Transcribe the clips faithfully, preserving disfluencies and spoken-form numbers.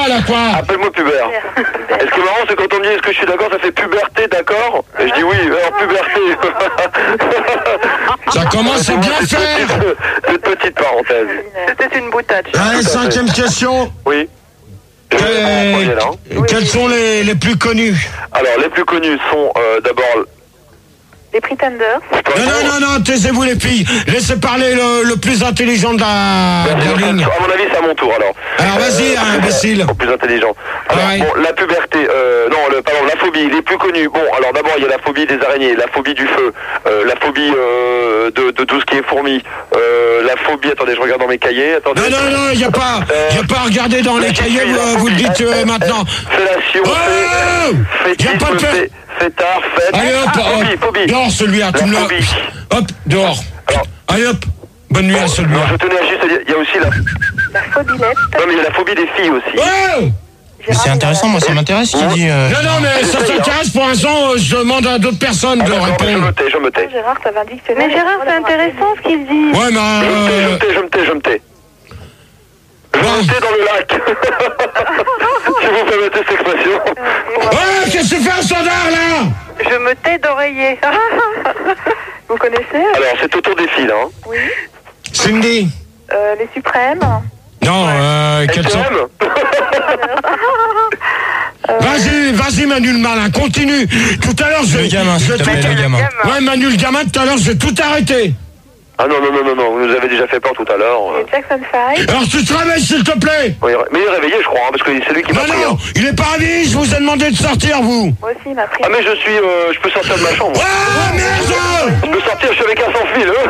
quoi, là, quoi? Appelle-moi pubère. Et ce qui est marrant, c'est quand on me dit est-ce que je suis d'accord, ça fait puberté, d'accord? Et je dis oui, alors puberté. Ça commence à bien faire. Cette petite parenthèse. C'était une boutade. Allez, cinquième question. Oui. Que- Quels sont les, les plus connus? Alors, les plus connus sont euh, d'abord... Les Pretenders. Non, non, non, non, taisez-vous les filles. Laissez parler le, le plus intelligent de la, de la ligne. À mon avis, c'est à mon tour, alors. Alors, vas-y, hein, imbécile. Le plus intelligent. Alors, Ouais. bon, la puberté, euh, non, le, pardon, la phobie, les plus connus. Bon, alors d'abord, il y a la phobie des araignées, la phobie du feu, euh, la phobie euh, de, de tout ce qui est fourmis, euh, la phobie, attendez, je regarde dans mes cahiers, attendez. Non, non, non, il n'y a pas, y a pas à regarder dans les cahiers, vous, vous le dites euh, maintenant. Fellation, Oh, fait, y a pas de fétisme, fait. fait, fêtard, fête. Allez, hop, Ah, hop. phobie, phobie. Dehors, celui-là, tu La me l'as. phobie. Hop, dehors. Alors, Allez, hop. Bonne nuit à non, celui-là. je tenais à juste à dire, il y a aussi la... La phobilette. Non, mais il y a la phobie des filles aussi. Oh! Mais c'est intéressant, moi ça m'intéresse ce qu'il dit. euh. Non, non, mais ça s'intéresse pour l'instant, euh, je demande à d'autres personnes Ah, de d'accord, mais je me répondre. tais, je me tais. Gérard, ça va un dictionnaire. Mais Gérard, c'est intéressant ce qu'il dit. Ouais, mais. Je me Euh... tais, je me tais, je me tais. Je Bon. me tais dans le lac. Si vous permettez cette expression. Ouais, qu'est-ce que tu fais un standard là? Je me tais d'oreiller. Vous connaissez? Alors, c'est autour des filles, là. Hein. Oui. Cindy? Euh, les suprêmes. Non, euh, quels sont... S M. Vas-y, vas-y Manu le malin, continue. Tout à l'heure, je Le gamin, je s'il te vais plaît, tout- le gamin. Ouais, Manu le gamin, tout à l'heure, je vais tout arrêter. Ah non, non, non, non, non, vous nous avez déjà fait peur tout à l'heure. Les Jackson five. Alors tu te réveilles, s'il te plaît. Oui, mais il est réveillé, je crois, hein, parce que c'est lui qui m'a Non, pris. non, Hein. il est pas réveillé, je vous ai demandé de sortir, vous. Moi aussi, il m'a pris. Ah, mais je suis... Euh, je peux sortir de ma chambre. Ah, merde! Je peux sortir, je suis avec un sans fil. Hein.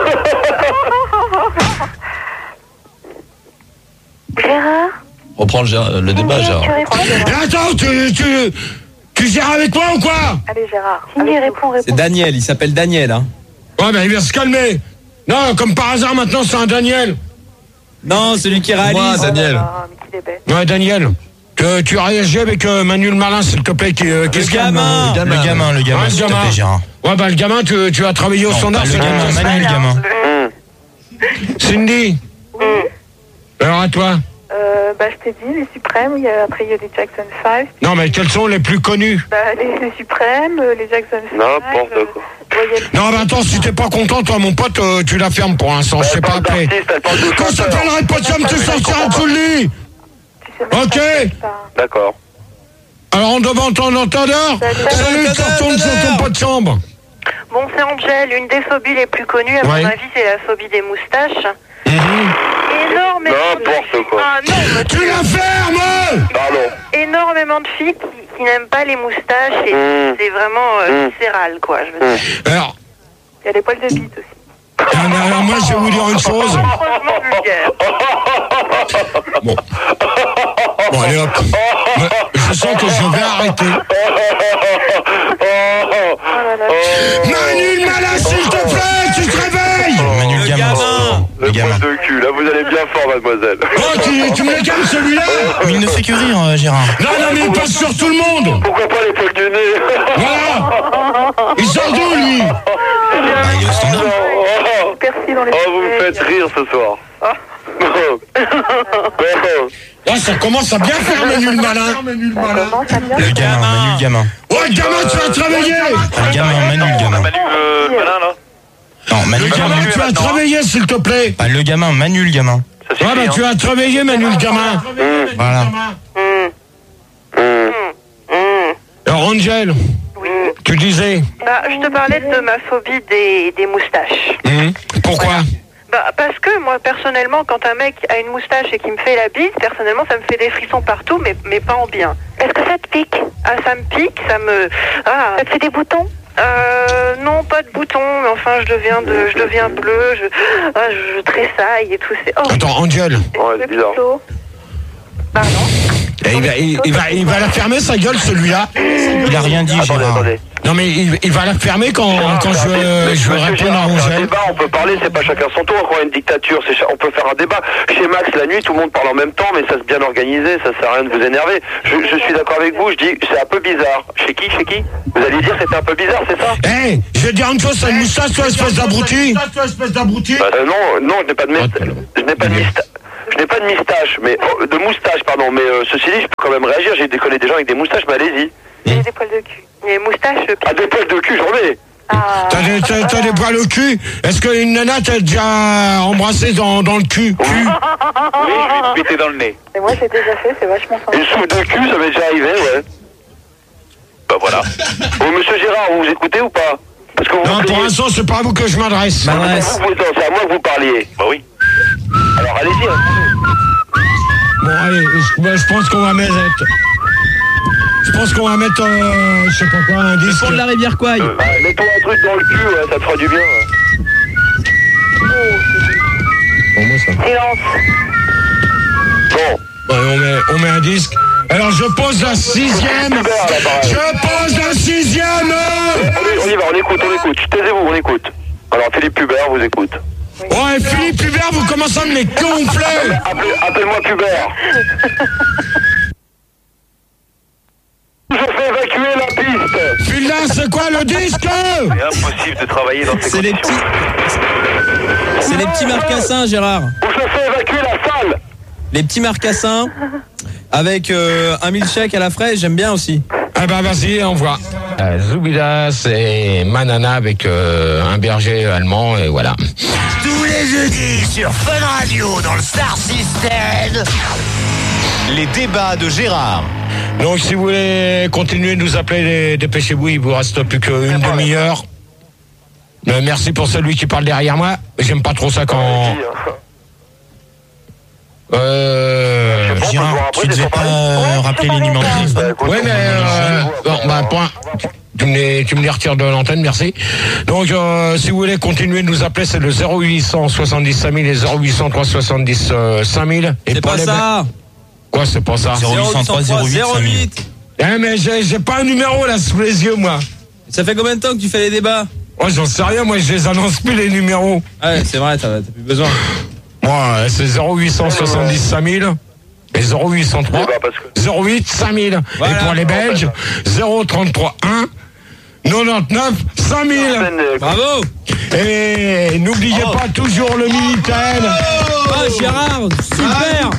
Gérard. Reprends le, gé- le débat, Gérard. Tu réponds, Et Gérard. attends, tu, tu, tu gères avec moi ou quoi? Allez, Gérard. Allez, réponds, réponds. C'est Daniel, il s'appelle Daniel. Hein. Ouais, ben il va se calmer. Non, comme par hasard, maintenant, c'est un Daniel. Non, celui qui réalise. Moi, Daniel. Ah, mais qu'il est bête. Ouais, Daniel. Tu, tu réagis avec euh, Manu le malin, s'il te plaît, qui, euh, qui Le se calme, gamin. hein. Le gamin, le gamin, Ouais, le s'il te gamin. plaît, Gérard. Ouais, bah le gamin, tu, tu as travaillé au Non, standard, pas le c'est gamin, comme ça. Manu le gamin. Cindy. Alors à toi. Euh, bah, je t'ai dit, les suprêmes. Il y a, après, il y a les Jackson five. Non, mais quels sont les plus connus? Bah, les, les suprêmes, euh, les Jackson five. N'importe euh, quoi. Voyelle- Non, mais attends, si t'es pas content, toi, mon pote, euh, tu la fermes pour l'instant, je sais Elle pas parle après. d'artiste, elle parle de Quand ça chanteur. s'appellerait podium, tu sortiras dessous le lit. Tu sais même Ok. pas ce que c'est, ça. D'accord. Alors, on demande ton entendeur. Salut, tu retournes sur ton pot de chambre. Bon, c'est Angèle, une des phobies les plus connues, à Ouais. mon avis, c'est la phobie des moustaches. Mhm. Énormément N'importe de... quoi. Ah non, mais- Tu la fermes. Pardon. énormément de filles qui, qui n'aiment pas les moustaches et Mmh. c'est vraiment euh, Mmh. viscéral, quoi, je veux dire. Alors, Il y a les poils de bite aussi. alors, alors, moi, je vais vous dire une chose. Franchement vulgaire. Bon. Bon, allez hop. Moi, je sens que je vais arrêter. Oh là là. Manu le malin, s'il te plaît, tu te réveilles. Manu le gamin. Le Le gamin. poil de cul, là, vous allez bien fort, mademoiselle. Oh, tu, tu me le calmes, celui-là. Mais il ne fait que rire, euh, Gérard. Non, non, mais il passe sur tout le monde. Pourquoi pas les poils du nez? Voilà. Il sort d'où, lui? Bah, il est au standard. Oh, Persil dans les oh, vous me faites rire ce soir. Là, ça commence à bien faire, Manu le malin. Comment ça vient Le gamin, Manu le gamin. Ouais, gamin, tu vas travailler. Pas le gamin, Manu le gamin. Manu, euh, malin, là. Non, Manu Le le gamin, gamin. tu vas travailler, s'il te plaît. Pas le gamin, Manu le gamin. Ça suffit, Ouais, bah, hein. tu vas travailler, Manu le gamin. Voilà. Alors, Angel, Oui. tu disais. Bah, je te parlais de ma phobie des, des moustaches. Hum, Pourquoi? Bah, parce que moi, personnellement, quand un mec a une moustache et qu'il me fait la bise, personnellement, ça me fait des frissons partout, mais, mais pas en bien. Est-ce que ça te pique? Ah, ça me pique, ça me... Ah, ça te fait des boutons? Euh, non, pas de boutons, mais enfin, je deviens de, je deviens bleu, je, ah, je, je tressaille et tout, c'est... Oh, Attends, Angel. Ouais, c'est bizarre. Pardon? Et il, va, il, il va, il va la fermer, sa gueule, celui-là. Il a rien dit, Attendez, Gérard. attendez. Non, mais il, il va la fermer quand, quand je, Mais je vais monsieur répondre à Gérard, c'est un Angel. débat, on peut parler, c'est pas chacun son tour, encore une dictature, c'est cha- on peut faire un débat. Chez Max, la nuit, tout le monde parle en même temps, mais ça se bien organisé, ça sert à rien de vous énerver. Je, je suis d'accord avec vous, je dis, c'est un peu bizarre. Chez qui, chez qui? Vous allez dire c'était un peu bizarre, c'est ça? Hé, hey, je vais te dire une chose, t'as une moustache, toi, espèce d'abruti. Bah, euh, non, non, je n'ai pas de mist- je n'ai pas de mist- je je n'ai pas de moustache, mais oh, de moustache, pardon, mais euh, ceci dit, je peux quand même réagir. J'ai déconné des gens avec des moustaches, mais allez-y. J'ai des poils de cul. Les moustaches. Ah, des poils de cul, j'en ai. Ah. T'as des, t'as, t'as des poils au cul? Est-ce qu'une nana t'a déjà embrassé dans, dans le cul? Oui, oui, je lui ai pété dans le nez. Et moi, j'ai déjà fait, c'est vachement sympa. Une soupe de cul, ça m'est déjà arrivé, ouais. Bah voilà. Bon, monsieur Gérard, vous vous écoutez ou pas? Parce que vous Non, vous pour plaignez- l'instant, c'est pas à vous que je m'adresse. M'adresse. Vous, vous- non, c'est à moi que vous parliez. Bah oui. Alors allez-y. Hein. Bon, allez, je, ben, je pense qu'on va mettre... Je pense qu'on va mettre, euh, je sais pas quoi, un disque. Pour de la rivière Kouai. Euh, bah, mets-toi un truc dans le cul, ouais, ça te fera du bien. Ouais. Bon, moi, ça. Silence. Bon. Ouais, on, met, on met un disque. Alors, je pose la sixième. Super, là, pareil. Je pose la sixième. On, y- on y va, on écoute, on écoute. Taisez-vous, on écoute. Alors Philippe Hubert vous écoute. Ouais, Philippe Hubert, vous commencez à me les gonfler. Appelez- Appelle-moi Hubert. Je fais évacuer la piste. Phil, là, c'est quoi le disque? C'est impossible de travailler dans ces C'est les conditions. petits. C'est les petits marcassins, Gérard. Ou je fais évacuer la salle. Les petits marcassins avec euh, un milkshake à la fraise, j'aime bien aussi. Ah bah vas-y, on voit. Euh, Zoubida, c'est Manana avec euh, un berger allemand, et voilà. Tous les jeudis sur Fun Radio dans le Star System. Les débats de Gérard. Donc si vous voulez continuer de nous appeler, dépêchez-vous, il vous reste plus qu'une demi-heure. Euh, merci pour celui qui parle derrière moi. J'aime pas trop ça quand... Euh... Gérard, tu devais pas euh, rappeler les numéros de téléphone. Ouais, mais euh, bon, bah, point. Tu me, les, tu me les retires de l'antenne, merci. Donc, euh, si vous voulez continuer de nous appeler, c'est le zéro huit cent soixante-dix cinq mille et zéro huit cent trois soixante-dix cinq mille. Et C'est pour pas les ça. Quoi, c'est pas ça? zéro huit cent trois zéro huit zéro huit. Eh, mais j'ai, j'ai pas un numéro là sous les yeux, moi. Ça fait combien de temps que tu fais les débats? Oh, j'en sais rien, moi, je les annonce plus, les numéros. Ouais, c'est vrai, t'as t'as plus besoin. Moi, c'est zéro huit cent soixante-dix cinq mille et zéro huit cent trois zéro huit cinq mille. Voilà. Et pour les Belges, zéro trente-trois un quatre-vingt-dix-neuf cinq mille. Bravo. Et n'oubliez pas toujours le Minitel. Ah, Gérard, super.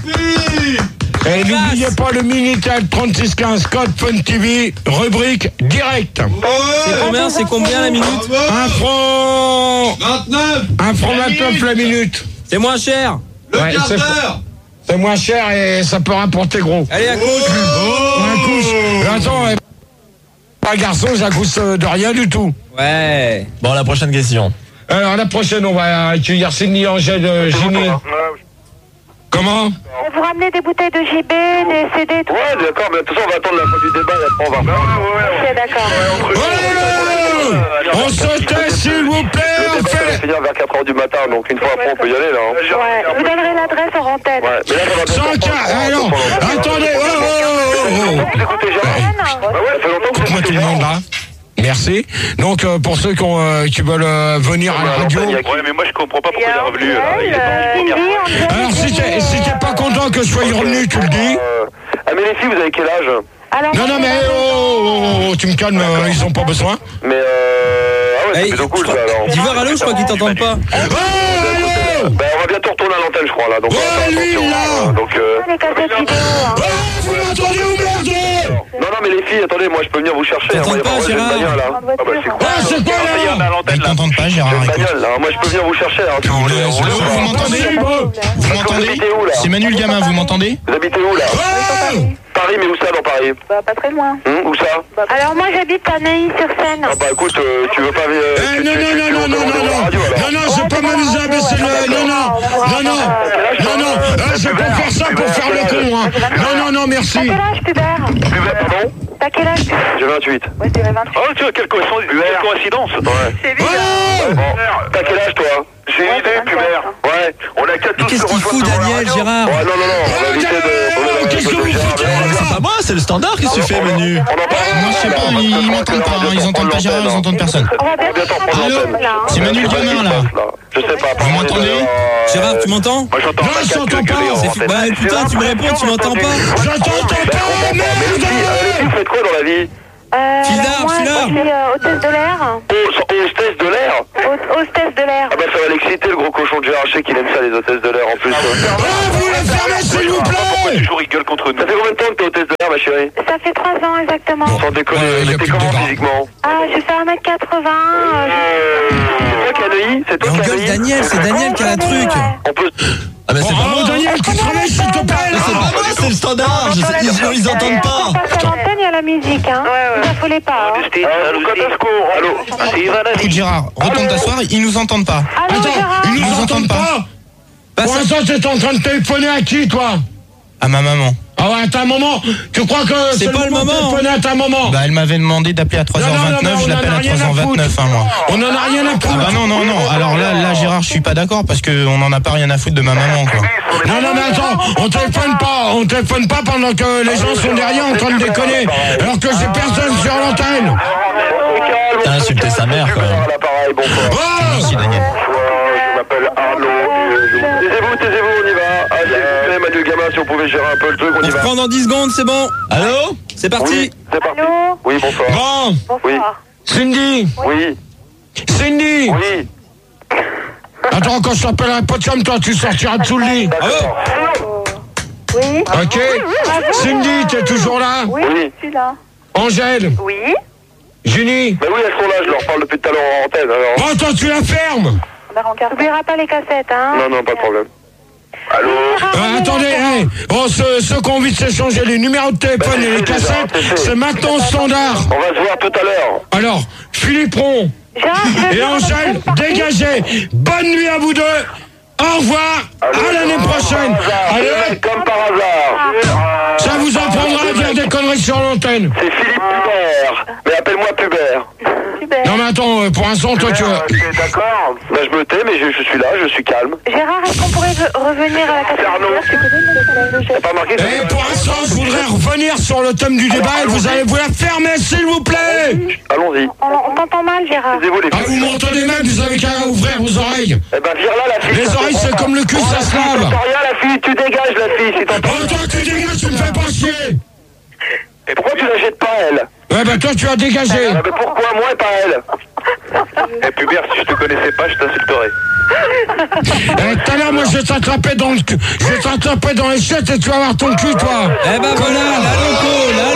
Et n'oubliez pas le Minitel trente-six quinze code Fun T V, rubrique direct. C'est combien, c'est combien la minute? Un franc vingt-neuf. Un franc vingt-neuf la minute. C'est moins cher. Ouais, c'est, c'est moins cher et ça peut rapporter gros. Allez, à couche. Oh, un couche. Attends, eh, pas garçon, j'accouche de rien du tout. Ouais. Bon, la prochaine question. Alors la prochaine, on va accueillir Sydney Angèle euh, Ginny. Comment? Vous ramenez des bouteilles de J B, des C D, tout Ouais, d'accord, mais de toute façon, on va attendre la fin du débat et après on va refaire. Ok, d'accord. Ouais, on se tait, s'il vous plaît, Le on débat va fait... finir vers quatre heures du matin, donc une fois après on peut y aller là. Hein. Ouais, je vous donnerai l'adresse en antenne. Ouais, mais là ça va bien. Sans cas, alors, attendez, oh, oh, oh, oh. Vous écoutez Gérard? Bah ouais, ça fait longtemps que vous Écoute-moi tout écoutez le monde Gérard. là. Merci. Donc euh, pour ceux qui, ont, euh, qui veulent euh, venir à la radio... Ouais, mais moi je comprends pas pourquoi il est revenu. là. Il est parti première fois. Alors si t'es, si t'es pas content que je sois revenu, tu le dis. Euh, Ah mais les filles, vous avez quel âge? Alors, Non, non, mais oh, oh, oh, oh, tu me calmes, euh, ils ont pas besoin. Mais euh... Ah ouais, c'est Hey, plutôt cool je ça crois- alors. Dis voir allô, je crois qu'ils t'entendent pas. Oh, allô. Ben on va bientôt retourner à l'antenne je crois là. Donc, on va Ouais, faire lui, attention, là. hein. Donc euh... les cassettes vidéo. Hein. Oh, vous m'entendez ou merde? Non non mais les filles, attendez, moi je peux venir vous chercher. T'entends hein. Moi, pas, j'ai une Gérard? bagnole, là. Ah bah c'est cool. Ah, c'est quoi là? Ils t'entendent pas, J'ai Gérard, une écoute. bagnole là. Moi je peux venir vous chercher. Hein. Si vous voulez, Allô, on roule, vous quoi. m'entendez? Vous Vous m'entendez? habitez où là? C'est Manu le gamin, vous m'entendez? Vous habitez où là? Paris, mais où ça dans Paris? Bah, pas très loin. Hum, Où ça? Alors, moi, j'habite à Neuilly-sur-Seine. Ah bah écoute, euh, tu veux pas... Euh, Eh, tu- non, tu- non, tu- non, tu non, veux non, pas non, demander non, à la radio, alors? non, non, c'est pas m'amuser à baisser le... Non, non, non, non, non, non, ah, c'est pas faire ça pour faire le con, hein. Non, non, non, merci. T'as quel âge, Pubert? Pubert, pardon? T'as quel âge? J'ai vingt-huit. Ouais, c'est vingt-huit. Oh, tu vois, quelle coïncidence, quelle coïncidence. Ouais. C'est Oh, Ouais, bon. T'as quel âge, toi? J'ai une idée, Pubert. Ouais, on a qu'à tous Qu'est-ce se qu'il fout, rejoindre sur la Daniel, radio. Gérard? Ouais, non, non, non, on va éviter de... on va Qu'est-ce que vous éviter de- foutez là? C'est pas moi, c'est le standard. Qu'est-ce que tu fais, Manu? On en parle. Moi, je sais pas, ils, ils m'entendent pas, hein, ils entendent pas Gérard, ils entendent personne. On va On va bientôt bientôt prendre prendre l'antenne, l'antenne. là. hein. C'est Manu le gamin, là. Je sais pas. Vous m'entendez? Gérard, tu m'entends? Moi, j'entends Non, pas je quatre t'entends pas. gueuler en C'est- antenne. Bah putain, tu me réponds, tu m'entends pas. Je t'entends Ben, pas, comprends pas. Mais les filles, euh, les filles, merde. vous faites quoi dans la vie? Euh, Filard, moi, filard. je suis euh, hôtesse de l'air. Oh, hostesse de l'air. Hôte- Hostesse de l'air. Ah bah ça va l'exciter excité le gros cochon de Gérard, je sais qu'il aime ça les hôtesses de l'air en plus. Ah, vous la fermez s'il vous plaît. Toujours il gueule contre nous. Ça fait combien de temps que t'es hôtesse de l'air ma chérie? Ça fait trois ans exactement. Sans déconner, Ouais, y a t'es plus de comment débat. physiquement? Ah, je fais un mètre quatre-vingts. C'est toi qui as Neuilly? C'est toi qui as Engueule Neuilly? Daniel, c'est Daniel qui a la truc. On peut... Ah bah c'est pas Oh, moi. Daniel, tu te réveilles s'il te plaît là. C'est pas moi, c'est le standard. Je sais- Ils, ils entendent pas. Quand on passe à l'antenne, il y a la musique, hein. Ne vous affolez pas. Hein. Euh, quand est-ce qu'on... Allô? Écoute Gérard, retourne t'asseoir, ils nous entendent pas. Allô, Attends, Gérard. ils nous entendent pas. Pour l'instant, t'es en train de téléphoner à qui, toi? À ma maman. Ah ouais, à ta maman. Tu crois que C'est pas le moment. téléphoner à ta maman? Bah elle m'avait demandé d'appeler à trois heures Non, non, non, vingt-neuf, mais je on en l'appelle a à rien trois à heures vingt-neuf, foutre. hein, moi. On en a rien à foutre. Ah bah non, non, non. Alors là, là Gérard, je suis pas d'accord parce qu'on en a pas rien à foutre de ma maman, quoi. Non, non, mais attends, on téléphone pas, on téléphone pas pendant que les gens sont derrière en train de déconner, alors que j'ai personne sur l'antenne. T'as insulté sa mère, quand même. À l'appareil, bonsoir. Oh Merci Daniel. Bonsoir, je m'appelle Arnaud. Taisez-vous, taisez-vous, on y va. Allez, s'il vous plaît, Manu Gamin, si on pouvait gérer un peu le truc, on On y va. reprend dans dix secondes, c'est bon. Allô? C'est parti. Oui, c'est parti. Allô? Oui, bonsoir. Bon, Bonsoir. Cindy, Oui, Cindy. oui. Attends, quand je t'appellerai pas comme toi, tu sortiras de sous le lit. D'accord. Oui? Ok. Cindy, t'es toujours là? Oui, Oui. je suis là. Angèle, Oui? Julie. Mais oui, elles sont là, je leur parle depuis tout à l'heure en antenne. Alors. Oh, toi, tu la fermes. N'oubliera pas les cassettes, hein? Non, non, pas de problème. Allô? Euh, attendez, hey. Oh, ceux, ceux qui ont envie de s'échanger les numéros de téléphone et les cassettes, c'est maintenant au standard. On va se voir tout à l'heure. Alors, Philippe Ron Gérard, je vais et faire Angèle, votre partie. dégagez. Bonne nuit à vous deux. Au revoir. À l'année prochaine. Allez, Comme par hasard. ça vous apprendra à dire des conneries sur l'antenne. C'est Philippe Pubert. Mais appelle-moi Pubert. Super. Non mais attends, euh, pour l'instant, toi tu... Pubert, t'es d'accord? Bah je me tais, mais je, je suis là, je suis calme. Gérard, est-ce qu'on pourrait ve- revenir à la C'est Arnaud. cassette? T'as pas remarqué? Et pour l'instant, je voudrais revenir sur le thème du débat et vous allez vous la fermer, s'il vous plaît. Allons-y. On, on t'entend mal, Gérard. Taisez-vous les Ah, vous m'entendez même, vous avez qu'à ouvrir vos oreilles. Eh ben vire là la fille. Les ça oreilles, te c'est prend comme le cul, pas. ça se Oh, lave. t'entends rien la fille, tu dégages la fille si t'entends. Oh, toi, tu dégages, tu me fais pas chier. Et pourquoi tu la jettes pas elle? Ouais, bah toi, tu as dégagé. Ah, mais pourquoi moi et pas elle? Eh Pubert, si je te connaissais pas, je t'insulterais. Eh, tout à l'heure, moi, je vais t'attraper dans le cul. Je vais t'attraper dans les chiottes et tu vas avoir ton cul, toi. Eh ben voilà, la loco, la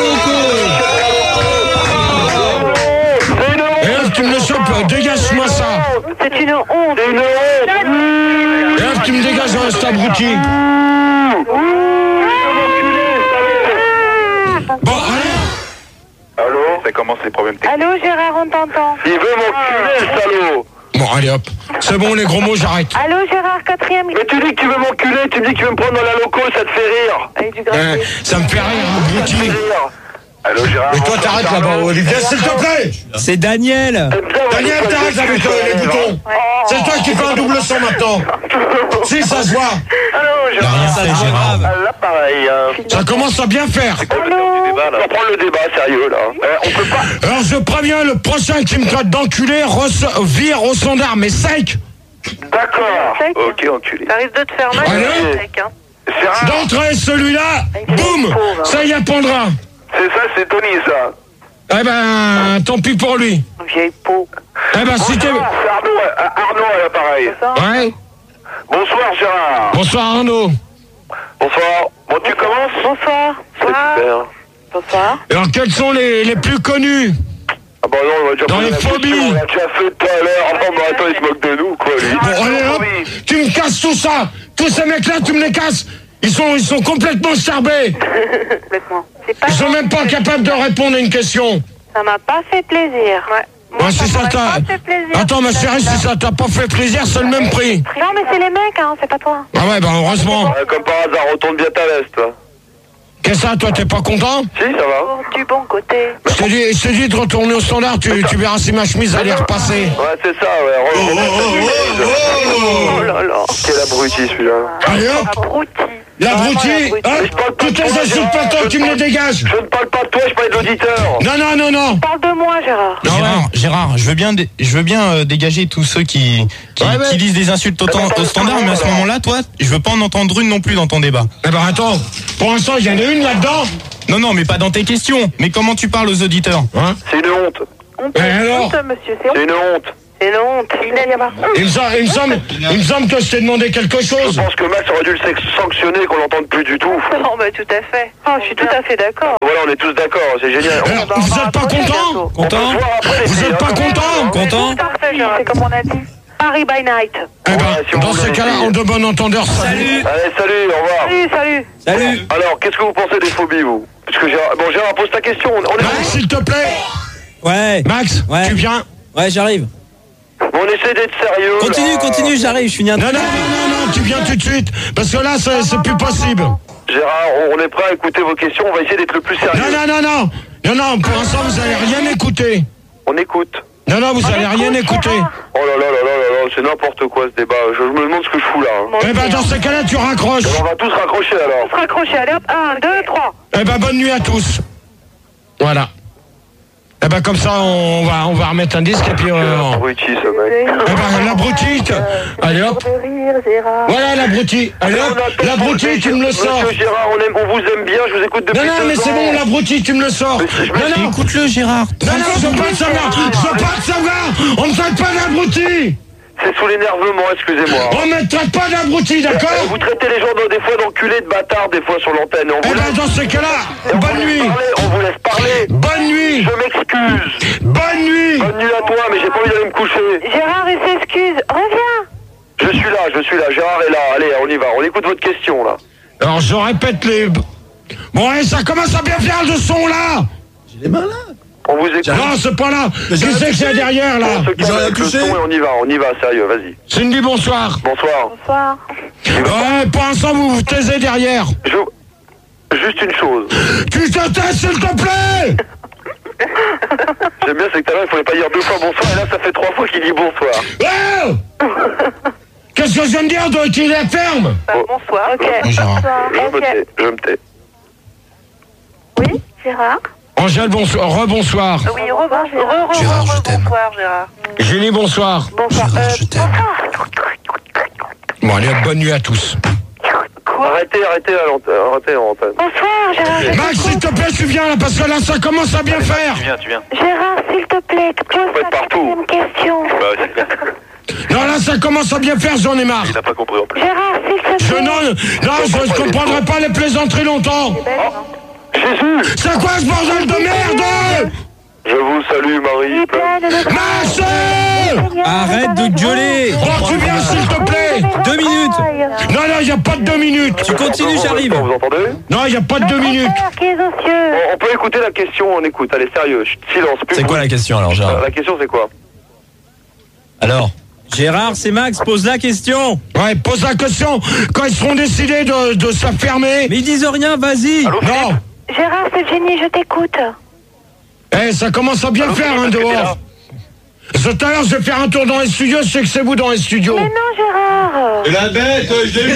loco. C'est une honte. Et là, tu me le chopes, dégage-moi ça. C'est une honte. C'est une honte. Et là, tu me dégages, hein, cet abruti. Bon, allez. Allô? Ça commence les problèmes techniques. Allô, Gérard, on t'entend. Il veut m'enculer le salaud. Bon, allez, hop. C'est bon, les gros mots, j'arrête. Allô, Gérard, quatrième. Mais tu dis que tu veux m'enculer, tu me dis que tu veux me prendre dans la loco, ça te fait rire. Avec du Eh, gravier. ça me fait rire, abruti. Rire. Allô Gérard? Et toi, t'arrêtes là-bas, Olivier, s'il te plaît. C'est Daniel. Daniel, t'arrêtes avec euh, les boutons. C'est toi qui fais un double son maintenant. Si, ça se voit. Allô Y'a Gérard? rien Ça fait, se voit Gérard. grave. Ah, là pareil. Hein. Ça commence à bien faire. On va prendre le débat sérieux là. Euh, on peut pas. Alors, je préviens, le prochain qui me traite d'enculé reço- vire au standard, mais sec. D'accord. Sec. Ok, enculé. Ça risque de te faire mal. Allô le sec, hein. C'est rare. D'entrée, celui-là, boum, ça y apprendra. C'est ça, c'est Tony ça. Eh ben, tant pis pour lui. Vieille peau. Eh ben, si t'es... Bonsoir, c'est Arnaud, euh, Arnaud à l'appareil. Ouais. Bonsoir Gérard. Bonsoir, Arnaud. Bonsoir. Bon, tu commences? Bonsoir. Bonsoir. Super. Bonsoir. Alors, quels sont les, les plus connus? Ah bah non, on va déjà Dans poser les la question, phobies. on l'a déjà fait tout à l'heure. Oh bah attends, il se moque de nous quoi lui. Bon, allez, hop, tu me casses tout ça. Tous ces mecs-là, tu me les casses. Ils sont, ils sont complètement charbés. Complètement. C'est pas Ils sont même pas capables de répondre à une question. Ça m'a pas fait plaisir. Ouais. Moi, Ouais, si ça m'aurait t'a... pas fait plaisir. Attends, ma chérie, si ça t'a pas fait plaisir, c'est le même prix. Non, mais c'est les mecs, hein, c'est pas toi. Ah ouais, bah heureusement. Ouais, comme par hasard, retourne bien ta veste toi. Qu'est-ce que ça, toi, t'es pas content? Si, ça va. Oh, du bon côté. Je t'ai dit, je t'ai dit de retourner au standard, tu, tu verras si ma chemise allait repasser. Ouais, c'est ça, ouais. Re- remets ta chemise. Oh là là. Quel abruti celui-là. Allez hop, Abruti. l'abruti, Ah, hop, Je parle pas toutes de les toi, insultes Gérard. pas toi, Je tu me les parle- dégages. Je ne parle pas de toi, je parle de l'auditeur. Non, non, non, non. Parle de moi, Gérard. Non, Gérard, ouais. Gérard, je veux bien, dé- je veux bien euh, dégager tous ceux qui, qui, Ouais, ouais. qui disent des insultes au, temps- au standard, mais à ce moment-là, toi, je veux pas en entendre une non plus dans ton débat. Eh ben attends, pour l'instant, il y en a une là-dedans. Non, non, mais pas dans tes questions. Mais comment tu parles aux auditeurs? Hein? C'est une honte. Honte, Et alors honte, monsieur, c'est C'est honte. une honte. Et non, il y a Il me semble, il me semble, il me semble que je t'ai demandé quelque Je chose. pense que Max aurait dû le sex- sanctionner, qu'on l'entende plus du tout. Non, bah tout à fait. Oh, je suis tout à fait d'accord. Voilà, on est tous d'accord, c'est génial. Alors, va- vous on va êtes pas rapprocher content bientôt. On peut se Content voir après, les Vous filles, êtes hein, pas quand même, content hein. Content Parfait, c'est comme on a dit. Paris by night. Eh ben, Ouais, si on dans voulait ces cas-là, essayer. en de bon entendeur, salut. Salut. Allez, salut, au revoir. Salut, salut. Salut. Alors, qu'est-ce que vous pensez des phobies, vous? Parce que Gérard, bon, Gérard, pose ta question. On est... Max, s'il te plaît. Ouais. Max, Ouais. tu viens? Ouais, j'arrive. Bon, on essaie d'être sérieux. Continue, là. continue, j'arrive, je finis un Non, truc. non, non, non, non, tu viens tout de suite. Parce que là, c'est c'est plus possible. Gérard, on est prêt à écouter vos questions. On va essayer d'être le plus sérieux. Non, non, non, non. Non, non, pour l'instant, vous allez rien écouter. On écoute. Non, non, vous allez rien écouter. Oh là là là là là là, c'est n'importe quoi ce débat. Je, je me demande ce que je fous là. hein. Eh ben, dans ces cas-là, tu raccroches. On va tous raccrocher alors. On se raccroche, allez hop, un, deux, trois. Eh ben, bonne nuit à tous. Voilà. Eh ben, comme ça, on va, on va remettre un disque et puis... Euh, Abruti ce mec. eh ben, l'abruti, t- allez hop. De rire, Gérard. Voilà l'abruti. Allez hop, l'abruti, tu me le sors. Monsieur Gérard, on, aime, on vous aime bien, je vous écoute depuis Non, non, deux mais c'est ans. bon, l'abruti, tu me le sors. Mais si je me Non, non, Écoute-le, Gérard. non, non, je veux pas te savoir. Je veux pas te savoir. On ne traite pas d'abruti. C'est sous l'énervement, excusez-moi. On ne traite pas d'abruti, Euh, d'accord? Vous traitez les gens des fois d'enculés, de bâtards, des fois sur l'antenne. On Eh vous ben, laisse, dans ces cas-là, on vous bonne laisse nuit. parler, on vous laisse parler. Bonne nuit. Je m'excuse. Bonne nuit. Bonne nuit à toi, mais j'ai pas envie d'aller me coucher. Gérard, il s'excuse. Reviens. Je suis là, je suis là. Gérard est là. Allez, on y va. On écoute votre question là. Alors, je répète les... Bon, allez, ça commence à bien faire le son, là. On vous écoute. Non, c'est pas là. Qui c'est que c'est derrière, là? On se calme avec le son et on y va. On y va, sérieux, vas-y. Cindy, bonsoir. Bonsoir. Bonsoir. Ouais, pour l'instant, vous vous taisez derrière. Je... Juste une chose. Tu te tais, s'il te plaît. J'aime bien, c'est que tout à l'heure, il fallait pas dire deux fois bonsoir, et là, ça fait trois fois qu'il dit bonsoir. Oh. Qu'est-ce que je viens de dire? Doit qu'il la ferme. Bah, bonsoir. Ok. Gérard. Je me Ok. tais, je me tais. Oui, Gérard. Angèle, bonsoir. Rebonsoir. Oui, rebonsoir. Re, re, Gérard, re, je t'aime. Bonsoir, Gérard. Julie, bonsoir. Bonsoir. Gérard, Euh, je t'aime. Bon, allez, bonne nuit à tous. Quoi? Arrêtez, arrêtez, à l'antenne, arrêtez à l'antenne. Bonsoir, Gérard. Max, s'il te plaît, tu viens là, parce que là, ça commence à bien faire. viens, tu viens. Gérard, s'il te plaît, pose Faut être ta partout. quatrième question. Bah, c'est bien. Non, là, ça commence à bien faire, j'en ai marre. Il n'a pas compris en plus. Gérard, s'il te plaît. Je non, non, je ne comprendrai pas les plaisanteries longtemps. Jésus, C'est quoi ce bordel de merde? je vous salue, Marie. Il est plein de notre- Max! Arrête de gueuler. Oh, tu viens, s'il te plaît. Deux minutes. Non, non, il n'y a pas de deux minutes. Tu continues, j'arrive. Vous entendez? Non, il n'y a pas de deux minutes. Père qui est aux cieux. On, on peut écouter la question, on écoute. Allez, sérieux, chut, silence. plus C'est de quoi la bruit. question alors, Euh, Gérard? La question, c'est quoi? Alors? Gérard, c'est Max, pose la question. Ouais, pose la question. Quand ils seront décidés de, de se fermer. Mais ils disent rien, vas-y. Allô, Philippe? Non. Gérard, c'est Jenny, je t'écoute. Eh, ça commence à bien Allô, faire, Philippe, hein, est-ce que t'es dehors. Tout à l'heure, je vais faire un tour dans les studios. Je sais que c'est vous dans les studios. Mais non, Gérard. La bête, je l'ai vu.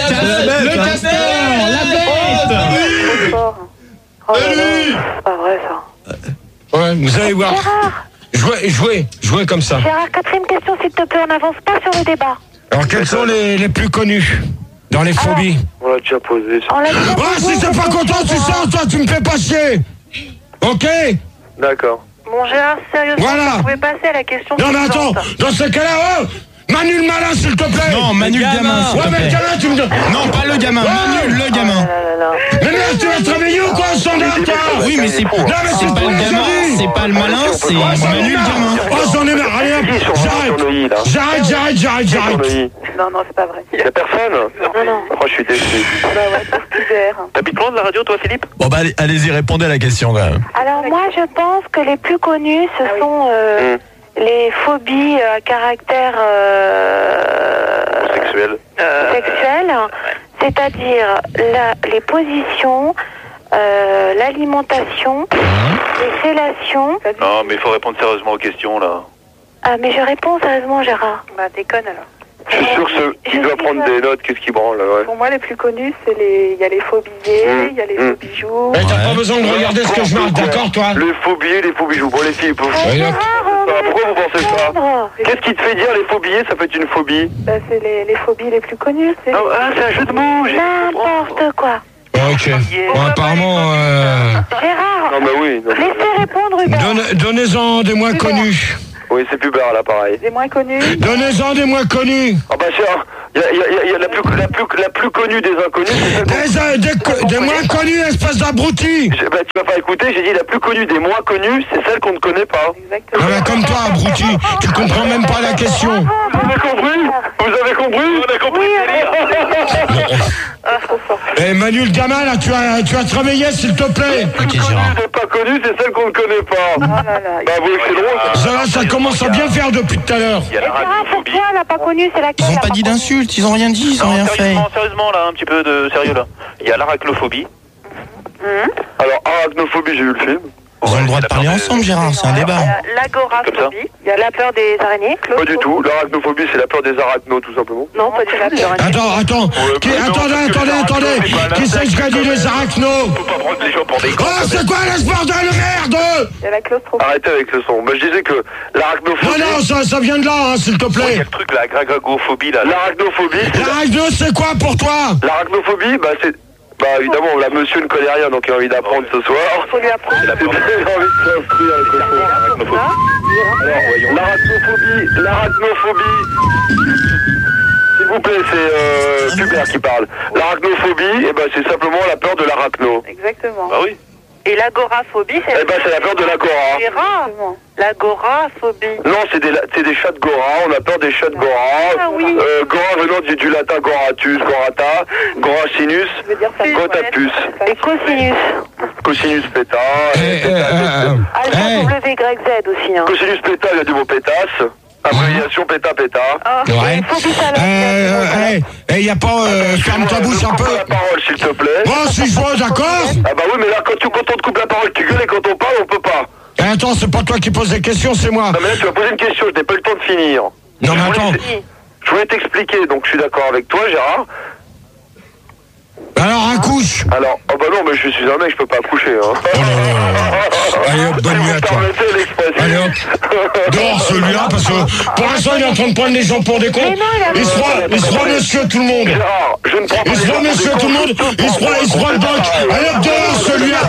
Le castor, la bête. Oh là là, c'est pas vrai ça. Ouais, vous allez voir. Gérard, Jouez, jouez, jouez comme ça. Gérard, quatrième question, s'il te plaît, on n'avance pas sur le débat. Alors, quels sont les, les plus connus dans les phobies? On l'a déjà posé. ça. On l'a déjà Ah, posé, si t'es pas cette content, tu question, sors, toi, tu me fais pas chier. Ok? D'accord. Bon, Gérard, sérieusement, Voilà. vous pouvez passer à la question Non, mais attends, suivante. dans ce cas-là, oh, Manu le malin, s'il te plaît. Non, Manu le gamin. s'il Ouais, te mais le plaît. gamin, tu me donnes. Non, pas le gamin, Manu le gamin. Ah là là. Mais merde, tu vas te réveiller ou quoi, au standard, toi? Oui, mais c'est Non, mais c'est pas le gamin, c'est pas le malin, c'est Manu le gamin. Oh, j'en ai marre, allez hop, Qui sont sur j'arrête. Neuilly, là? J'arrête, j'arrête, j'arrête, Qui sont j'arrête. Neuilly? Non, non, c'est pas vrai. Y'a personne? Non, non. Oh, je suis déçu. Bah ouais, c'est super. T'habites loin de la radio, toi, Philippe? Bon bah allez- allez-y, répondez à la question quand même. Alors moi, je pense que les plus connus, ce sont euh, Hum. les phobies à caractère euh, Sexuel. sexuel, c'est-à-dire la- les positions, euh, l'alimentation, les fellations. Non, mais il faut répondre sérieusement aux questions, là. Ah, mais je réponds sérieusement, Gérard. Bah, déconne alors. Je suis sûr que ce- il doit prendre des notes, qu'est-ce qui branle, là, ouais. Pour moi, les plus connus, c'est les, il y a les faux billets, Hum, il y a les hum. faux bijoux. Eh, t'as pas besoin de regarder ce que je marque, d'accord, toi? Les faux billets, les faux bijoux. Bon, les filles, pour... Ah, Ouais, Gérard, on Ah, va pourquoi vous pensez ça? comprendre. Qu'est-ce qui te fait dire les faux billets, ça peut être une phobie? Bah, c'est les, les phobies les plus connues. C'est Ah, ah, c'est un jeu de mots, j'ai... n'importe quoi. Ok. Bon, apparemment, euh, Gérard, Non, mais oui. non, mais- laissez répondre Hubert. donne- donnez-en des moins connus. Oui, c'est Pubert à l'appareil. Des moins connus. Donnez-en des moins connus. Ah bah c'est il y a, y a, y a la, plus, la, plus, la plus connue des inconnus, c'est celle Des, des, co- des moins connus, espèce d'abruti. J'ai- Bah tu m'as pas écouté, j'ai dit la plus connue des moins connues, c'est celle qu'on ne connaît pas. Exactement. Ah bah comme toi, abruti, tu comprends même pas la question. Vous avez compris? Vous avez compris? On a compris. Eh Manu le gamin là, tu as, tu as te réveiller s'il te plaît. Ok, Connue Gérard. des pas connues, c'est celle qu'on ne connaît pas. Oh là là. Bah vous voyez que c'est drôle ça. Ça, ça commence à bien faire depuis tout à l'heure. Il y a la Gérard, pour radiophobie. toi, elle a pas connu, c'est laquelle? Ils ont la pas dit d'insultes, ils ont rien dit, ils ont rien fait. Sérieusement, sérieusement, là, un petit peu de sérieux, là. Il y a l'arachnophobie. Alors arachnophobie, j'ai vu le film. Ils ont le droit de parler ensemble, Gérard, c'est un débat. Il y a l'agoraphobie. Il y a la peur des araignées. Pas du tout, l'arachnophobie c'est la peur des arachnos tout simplement. Non, pas du tout. La peur des Attends, attends, qui, attendez, attendez, attendez. Qui c'est qui a dit les arachnos? Faut pas prendre les gens pour des Oh, c'est quoi ce bordel de merde? Il y a la claustrophobie. Arrêtez avec ce son. Bah, je disais que Non, l'arachnophobie... non, ça, ça vient de là, hein, s'il te Il y a plaît. le truc, la gragophobie, là. L'arachnophobie, c'est... L'arachno, c'est quoi pour toi? L'arachnophobie, bah c'est... Bah évidemment, la monsieur ne connaît rien, donc il a envie d'apprendre ce soir. Il faut lui apprendre. Il a envie de s'inscrire avec le son. Arachnophobie. Alors, voyons. L'arachnophobie, l'arachnophobie... S'il vous plaît, c'est euh, Pubert qui parle. L'arachnophobie, eh ben, c'est simplement la peur de l'arachno. Exactement. Bah oui. Et l'agoraphobie, c'est Eh ben, c'est la peur de l'agora. Gérard. L'agoraphobie. Non, c'est des, c'est des chats de Gora, on a peur des chats de Gora. Ah oui. Euh, Gora venant du, du latin Goratus, Gorata, Goracinus, Je veux dire ça. Gotapus, Et cosinus. Cosinus peta. Eh, eh, eh, eh. Alpha W Y Z aussi. Hein. Cosinus peta, il y a du mot pétasse. Abréviation péta péta. Ah, Ouais. et phobie salade. Euh, eh, eh, y a pas, euh, ferme ta bouche un peu. la parole, s'il te plaît. Bon, si je vois, d'accord? Ah bah oui, mais là, quand, tu, quand on te coupe la parole, tu gueules et quand on parle, on peut pas. Eh, attends, c'est pas toi qui poses des questions, c'est moi. Non mais là, tu vas poser une question, je n'ai pas eu le temps de finir. Non, Je mais voulais- attends. Je voulais t'expliquer, donc je suis d'accord avec toi, Gérard. Alors, un couche. Alors, oh bah non, mais je suis un mec, je peux pas accoucher, hein. Oh là là là là. Allez hop, bonne Si nuit vous à toi. permettez l'expression. Allez hop. Dehors celui-là, parce que pour l'instant, il est en train de prendre les gens pour des cons. Mais non, il a- Il se croit, il se croit monsieur tout le monde. Gérard, je ne prends pas Il se les croit gens pour monsieur des tout le cons, monde. je te Il se croit, il se croit le doc. Allez hop, dehors celui-là.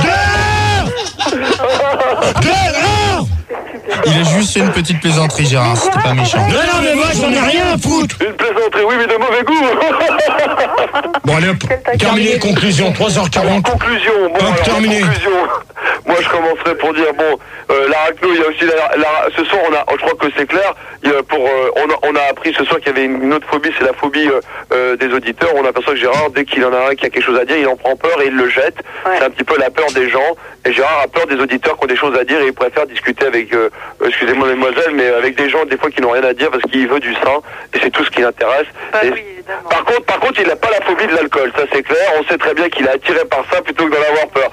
Dehors. Dehors. Il a juste fait une petite plaisanterie, Gérard, c'était pas méchant. Non, non, mais moi, j'en ai rien à foutre. Une plaisanterie, oui, mais de mauvais goût. Bon, allez hop. Terminé, conclusion, trois heures quarante. Conclusion, bon, Hop, alors, terminé. conclusion. Moi, je commencerai pour dire, bon, euh, l'arachno, il y a aussi la, la- ce soir, on a, je crois que c'est clair, il y a pour, euh, on, a, on a appris ce soir qu'il y avait une, une autre phobie, c'est la phobie euh, euh, des auditeurs. On aperçoit que Gérard, dès qu'il en a un qui a quelque chose à dire, il en prend peur et il le jette. Ouais. C'est un petit peu la peur des gens. Et Gérard a peur des auditeurs qui ont des choses à dire et il préfère discuter avec, euh, euh, excusez-moi mesdemoiselles, mais avec des gens des fois qui n'ont rien à dire parce qu'il veut du sein et c'est tout ce qui l'intéresse. Bah Et- oui, évidemment. par contre, par contre, il n'a pas la phobie de l'alcool, ça c'est clair. On sait très bien qu'il est attiré par ça plutôt que d'en avoir peur.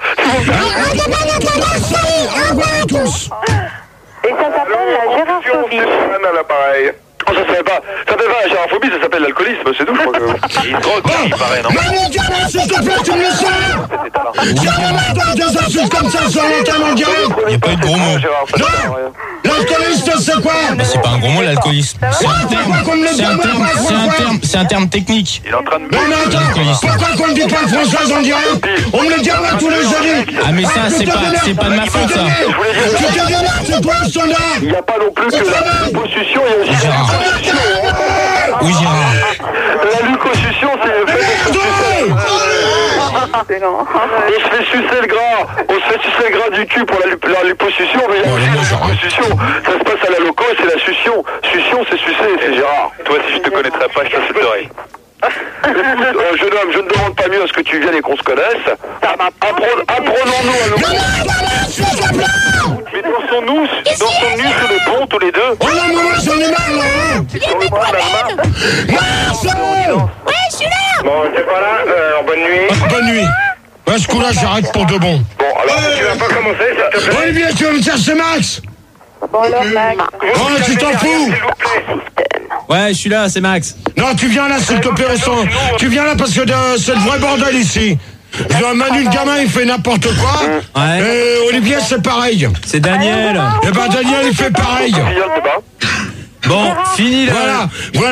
Et ça s'appelle la gérophobie. À l'appareil. Oh, ça s'appelle pas, ça s'appelle pas la gérophobie, ça s'appelle l'alcoolisme, c'est tout. Je crois que... Il se drogue, il paraît, non? Manu, gamin, s'il te plaît, tu me le sors. Jamais pas des insultes comme ça sur l'antenne en direct. Il y a pas eu de gros mots. Gérard, ça Non. sert à rien. L'alcooliste, c'est quoi? Mais c'est pas un gros mot, l'alcoolisme. C'est un terme, c'est un terme, c'est un terme, c'est un terme technique. Il est en train de... Non mais attends, pourquoi qu'on ne dit pas le français en direct? On me le dira tous les jeudis. Ah mais ça, c'est pas, c'est pas de ma faute, ça. Tu te démerdes, c'est quoi ce standard? Il n'y a pas non plus que la liposuction, il y a aussi la Gérard. liposuction. Oui, Gérard. La liposuction, c'est le fait de se sucer. Excellent. On se fait sucer le gras, on se fait sucer le gras du cul pour la, lip- la liposuction, mais il y a Oh, aussi les mots, la j'arrête. liposuction. Ça se passe à la loco, c'est la succion. Succion, c'est sucer, c'est Gérard. Toi, si je te connaîtrais pas, je t'accepterais. Écoute, euh, jeune homme, je ne demande pas mieux à ce que tu viennes et qu'on se connaisse. Appre- Apprenons-nous à nous. Mais dansons-nous, dansons-nous sur le pont, tous les deux. Oh non, moi, j'en ai marre, là, hein. Sur le bras de la main. Marcel. Bon, t'es pas là, euh, bonne nuit. Ah, bonne nuit. À ce coup-là, j'arrête pour de bon. Bon, alors, tu vas pas commencer, s'il te plaît. Olivier, tu vas me chercher Max? Bon alors Max. Oh, tu t'en fous? S'il vous plaît. Ouais, je suis là, c'est Max. Non, tu viens là, s'il te plaît, restons. Tu viens là parce que de- c'est le vrai bordel ici. Je vois Manu, le gamin, il fait n'importe quoi. Ouais. Et Olivier, c'est pareil. C'est Daniel. Et ben, Daniel, il fait pareil. Filleul, t'es pas. Bon, fini là. Voilà, voilà.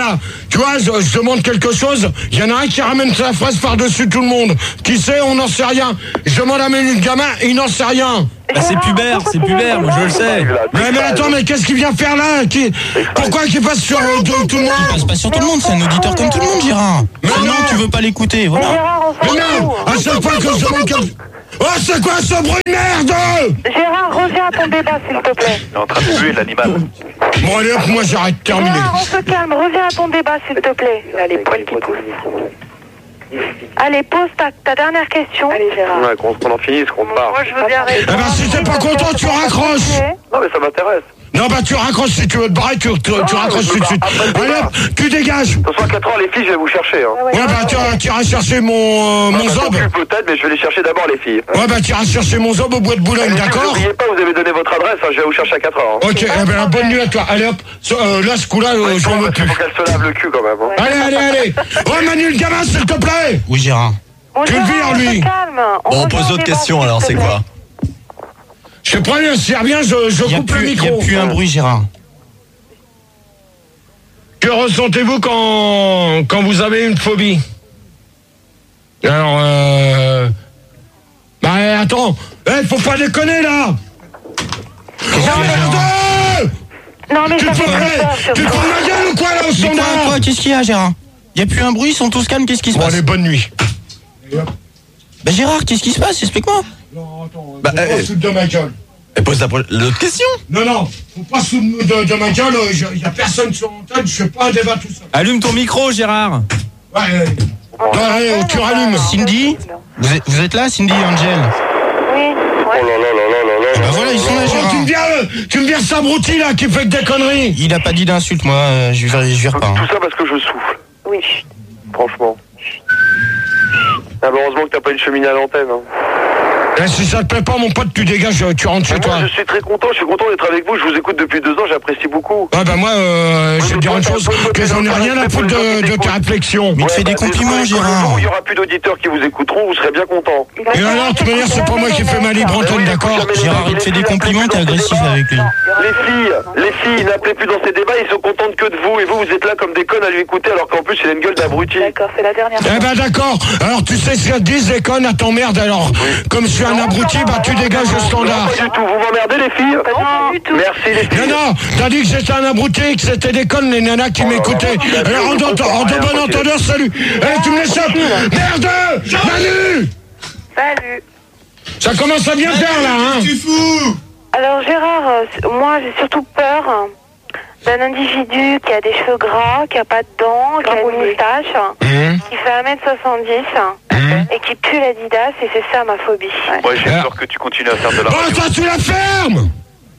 tu vois, je, je demande quelque chose, il y en a un qui ramène sa phrase par-dessus tout le monde. Qui sait, on n'en sait rien. Je demande à Manu le gamin, il n'en sait rien. Bah, c'est Pubert, c'est Pubert, moi je le sais. Mais, mais attends, mais qu'est-ce qu'il vient faire là qui... Pourquoi qu'il passe sur euh, tout, tout le monde? Il passe pas sur tout le monde, c'est un auditeur comme tout le monde, Gérard. Mais Sinon, non. tu veux pas l'écouter, voilà. Mais non, à chaque fois que je demande quelque... Oh, c'est quoi ce bruit de merde? Gérard, reviens à ton débat, s'il te plaît. Il est en train de tuer l'animal. Bon, allez hop, moi j'arrête, terminé. Gérard, on se calme, reviens à ton débat, s'il te plaît. Là, les poils qui poussent. Allez, pose ta, ta dernière question. Allez, Gérard. Ouais, qu'on qu'on en finisse, qu'on part. Moi, je veux bien Eh répondre. ben, si t'es pas content, tu raccroches. Non, mais ça m'intéresse. Non, bah tu raccroches si tu veux te barrer, tu, tu, tu raccroches tout de suite. Allez hop, tu dégages. Ce soir à quatre heures, les filles, je vais vous chercher. Hein. Ouais, bah tu, tu iras chercher mon, euh, mon Ah, bah, zob. t'en occupe peut-être, mais je vais les chercher d'abord, les filles. Ouais, bah tu iras chercher mon zob au bois de Boulogne, Et si d'accord? Vous n'oubliez pas, vous avez donné votre adresse, hein, je vais vous chercher à quatre heures. Hein. Ok, eh ben, bonne nuit à toi. Allez hop, ce, euh, là, ce coup-là, euh, j'en veux Parce qu'il plus. faut qu'elle se lave le cul quand même. Hein. Allez, allez, allez. Oh, Manu le gamin, s'il te plaît. Oui, Gérard. Bon, Tu le Gérard, vires, on lui. se calme. On Bon, on revient pose au d'autres débat, questions s'il alors, te c'est plaît. quoi? Je te préviens, si rien, je, je Il y a coupe le plus, il y micro. a plus un bruit, Gérard. Que ressentez-vous quand, quand vous avez une phobie? Alors, euh... Bah, attends. Eh, faut pas déconner, là. Oh, merde. Non, mais Tu ça te fait fous très peur, tu te surtout. fous de ma gueule ou quoi, là, au Mais quoi, standard? quoi, qu'est-ce qu'il y a, Gérard? Il y a plus un bruit, ils sont tous calmes, qu'est-ce qui se Bon, passe? allez, bonne nuit. Bah, Gérard, qu'est-ce qui se passe? Explique-moi. Non, attends, Bah, faut pas eh, se foutre de ma gueule. Et pose la pro- l'autre question. Non, non, faut pas se foutre de, de ma gueule, il y a personne sur l'antenne, je fais pas un débat tout seul. Allume ton micro, Gérard. Ouais, ouais, ouais, allez, tu rallumes. Cindy, vous êtes, vous êtes là, Cindy et Angel? Oui, Oh ouais. là là là là là là. Bah voilà, ils sont là, Oh, Gérard. tu me viens, euh, tu me viens ce abruti là qui fait que des conneries. Il a pas dit d'insulte, moi, euh, je vire, je vire pas. hein. Tout ça parce que je souffle, Oui. franchement. Ah, bah, heureusement que t'as pas une cheminée à l'antenne. Hein. Eh, si ça te plaît pas, mon pote, tu dégages, tu rentres chez Moi, toi. je suis très content, je suis content d'être avec vous, je vous écoute depuis deux ans, j'apprécie beaucoup. Ah bah moi, euh, je vais te dire une chose, que j'en ai rien à foutre de, de tes réflexions. Mais il te fait des bah, compliments, désolé, quand le Gérard. jour où il y aura plus d'auditeurs qui vous écouteront, vous serez bien content. Et alors, de toute manière, c'est pas moi qui fais ma libre Mais antenne, oui, d'accord? écoute, jamais Gérard, les- il te fait les des filles compliments, n'appellent t'es plus dans agressif ces débats. avec lui. Les filles, les filles, n'appelez plus dans ces débats, ils sont contentes que de vous, et vous, vous êtes là comme des connes à lui écouter, alors qu'en plus, il a une gueule d'abruti. D'accord, c'est la dernière Eh ben d'accord, alors tu sais ce qu'elles disent les connes à t'emmerde, alors comme je suis un abruti, bah tu dégages le Non, standard. pas du tout, vous m'emmerdez les filles. Non, du tout. Merci les Non, filles. non, t'as dit que j'étais un abruti, que c'était des connes, les nanas qui m'écoutaient. Alors en, de- en de bon entendeur, salut. Eh, tu me laisses up. Merde, Manu. Salut. Ça commence à bien faire là, hein. Alors Gérard, euh, c- moi j'ai surtout peur hein, d'un individu qui a des cheveux gras, qui a pas de dents, qui a une moustache, Hum, qui fait un mètre soixante-dix hum. et qui pue l'Adidas et c'est ça ma phobie. Ouais, j'ai peur que tu continues à faire de la Bon, radio. toi tu la fermes.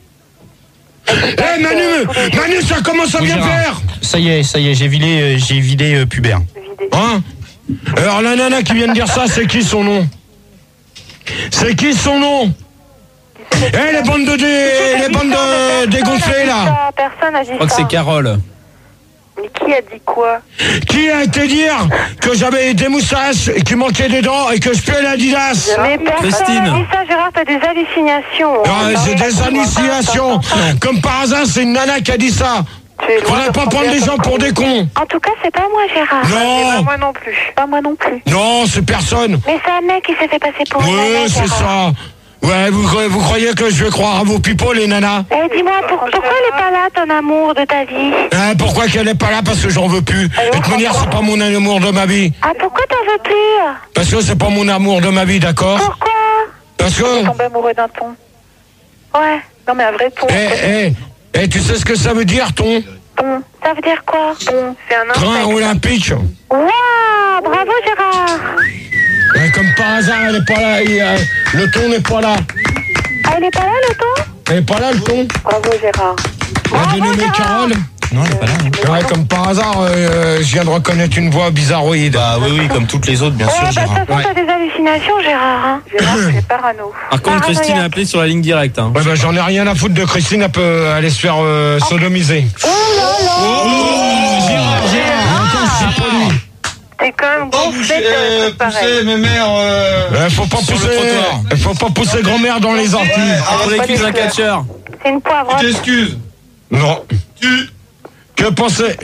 Eh Manu, Manu, ça commence à Oui, bien Gérard. faire. Ça y est, ça y est, j'ai vidé, euh, j'ai vidé euh, Pubert. Vidé. Hein? Alors la nana qui vient de dire ça, c'est qui son nom? C'est qui son nom? Eh les bandes de dé... les bandes de dégonflées là. Personne a dit Je crois que ça. c'est Carole. Mais qui a dit quoi? Qui a été dire que j'avais des moustaches et qu'il manquait des dents et que je puais l'Adidas? Mais personne Christine. a dit ça, Gérard, t'as des hallucinations. Ah, c'est des hallucinations. Comme par hasard, c'est une nana qui a dit ça. Tu es loin Faudrait de pas prendre les gens pour des cons. En tout cas, c'est pas moi, Gérard. Non. Pas moi non plus. Pas moi non plus. Non, c'est personne. Mais c'est un mec qui s'est fait passer pour une Ouais, nana, c'est Gérard. ça. Ouais, vous, cro- vous croyez que je vais croire à vos pipeaux, les nanas? Eh, dis-moi, pour- pourquoi elle est pas là, ton amour de ta vie? Hein, pourquoi qu'elle est pas là? Parce que j'en veux plus. De toute manière, c'est pas mon amour de ma vie. Ah, pourquoi t'en veux plus? Parce que c'est pas mon amour de ma vie, d'accord? Pourquoi? Parce que... Tomber amoureux d'un ton. Ouais, non mais un vrai ton. Eh, eh, eh, tu sais ce que ça veut dire, ton? Ton. Ça veut dire quoi? Ton. C'est un Train insecte. olympique. Waouh, bravo Gérard. Ouais, comme par hasard, elle est pas là. il, euh, le ton n'est pas là. Ah, il est pas là le ton? Elle est pas là, le ton. Bravo Gérard. Elle a dénommé Carole. Non, elle est pas là. hein. Ouais, comme par hasard, euh, je viens de reconnaître une voix bizarroïde. Bah oui, oui, comme toutes les autres, bien Ouais, sûr, bah de Gérard. toute façon, Ouais. t'as des hallucinations Gérard. Hein. Gérard, c'est parano. Par contre, Christine a appelé sur la ligne directe. Hein. Ouais, bah j'en ai rien à foutre de Christine, elle peut aller se faire euh, sodomiser. Oh là là. Gérard, Gérard, encore, je suis poli. T'es quand même gonflé que c'est pareil. mes mères. Euh, faut pas Sur le pousser, trottoir. euh, faut pas pousser grand-mère dans les orties. On accuse un catcheur. C'est une poivrotte. T'excuses. Non. Tu. Que pensez, que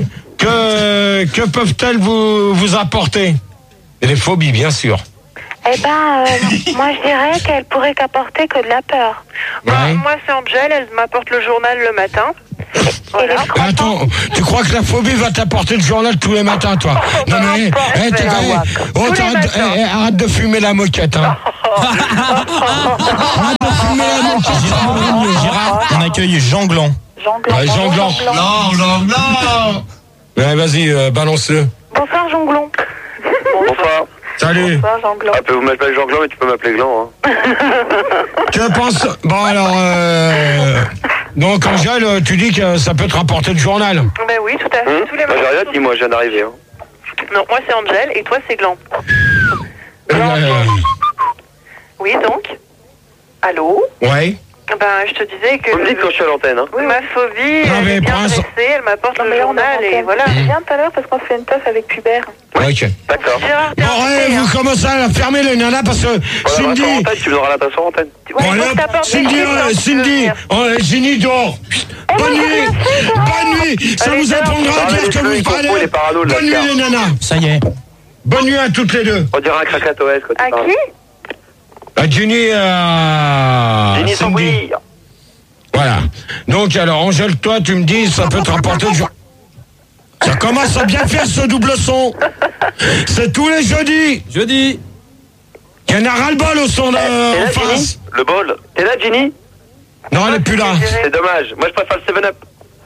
Que, que peuvent-elles vous, vous apporter? Et les phobies, bien sûr. Eh ben, euh, moi je dirais qu'elle pourrait qu'apporter que de la peur. Ouais. Bah, moi c'est Angèle, elle m'apporte le journal le matin. Voilà. Attends, tu crois que la phobie va t'apporter le journal tous les matins, toi? Non mais, eh, t'es pas- oh, t'arrêtes- eh, eh, arrête de fumer la moquette, hein. Arrête de fumer la moquette. Gérard, on accueille Jean Gland. Jean Gland. Ouais, Jean Gland. Non, non, non. Ouais, vas-y, euh, balance-le. Bonsoir Jean Gland. Bonsoir. Salut. Bonsoir Jean Gland. Ah, vous m'appelez Jean Gland, mais tu peux m'appeler Gland. Hein. Tu penses... Bon, alors... Euh... Donc, Angèle, tu dis que ça peut te rapporter le journal. Ben oui, tout à fait. Hum Tous les Moi, j'ai matins. rien dit, moi, je viens d'arriver. Hein. Non, moi c'est Angèle et toi c'est Gland. Euh, Oui, donc. Allô? ouais. Ben, je te disais que... Vous me dites quand je suis à l'antenne. Hein. Oui, ma phobie, Non, elle mais est bien pour l'instant- dressée, elle m'apporte le journal et voilà. Mmh. Viens tout à l'heure parce qu'on fait une teuf avec Hubert. Ok. D'accord. Gérard, t'es Bon, invité, ouais, hein. vous commencez à fermer les nanas parce que Voilà, Cindy... sur antenne, tu me donneras la tasse en antenne. Ouais, Bon, il faut allez, que t'apportes des Cindy, chiffres euh, quand tu veux Cindy, venir. oh, Ginny dehors. Bonne nuit, bonne nuit. Ça Allez, vous dehors. apprendra à Ah, dire mais que les vous feux, parlez. ils sont parano, le Bonne nuit Lascar. les nanas. Ça y est. Bonne nuit à toutes les deux. On dirait un cracatoès quand À tu parles. qui? À Ginny, euh, Ginny Cindy. Sombouille. Voilà. Donc alors, Angèle, toi, tu me dis, ça peut te rapporter le jour. Ça commence à bien faire ce double son. C'est tous les jeudis. Jeudi. Il y en a ras-le-bol au son de, T'es en là, face. Ginny? Le bol. T'es là, Ginny? Non, elle est plus là. C'est dommage. Moi, je préfère le seven up.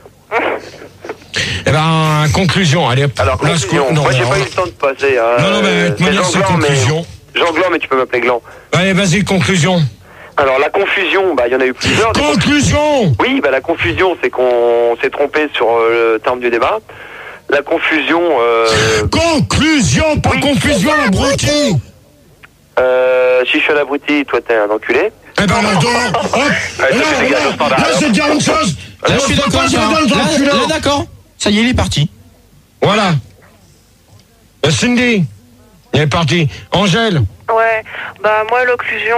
Eh ben, conclusion, allez. hop. Alors, Là, conclusion. ce- non, Moi, j'ai non, pas eu non. le temps de passer. Hein. Non, non, mais de toute Euh, manière, Jean c'est Gland, mais- conclusion. Jean Gland, mais tu peux m'appeler Gland. Allez, vas-y, conclusion. Alors, la confusion, bah, il y en a eu plusieurs. des Conclusion. Oui, bah, la confusion, c'est qu'on s'est trompé sur euh, le terme du débat. La confusion, euh, Conclusion, pas Oui. confusion, abruti. euh, si je suis un abruti, toi t'es un enculé. Eh ben là, dehors, hop. Allez, Là, ça fait des gars, là, au standard, là, alors. c'est dire une chose. Là, je suis Faut d'accord, pas Gérard. dire dans le Là, enculé. là, d'accord. Ça y est, il est parti. Voilà. Euh, Cindy, il est parti. Angèle, Ouais, bah moi l'occlusion...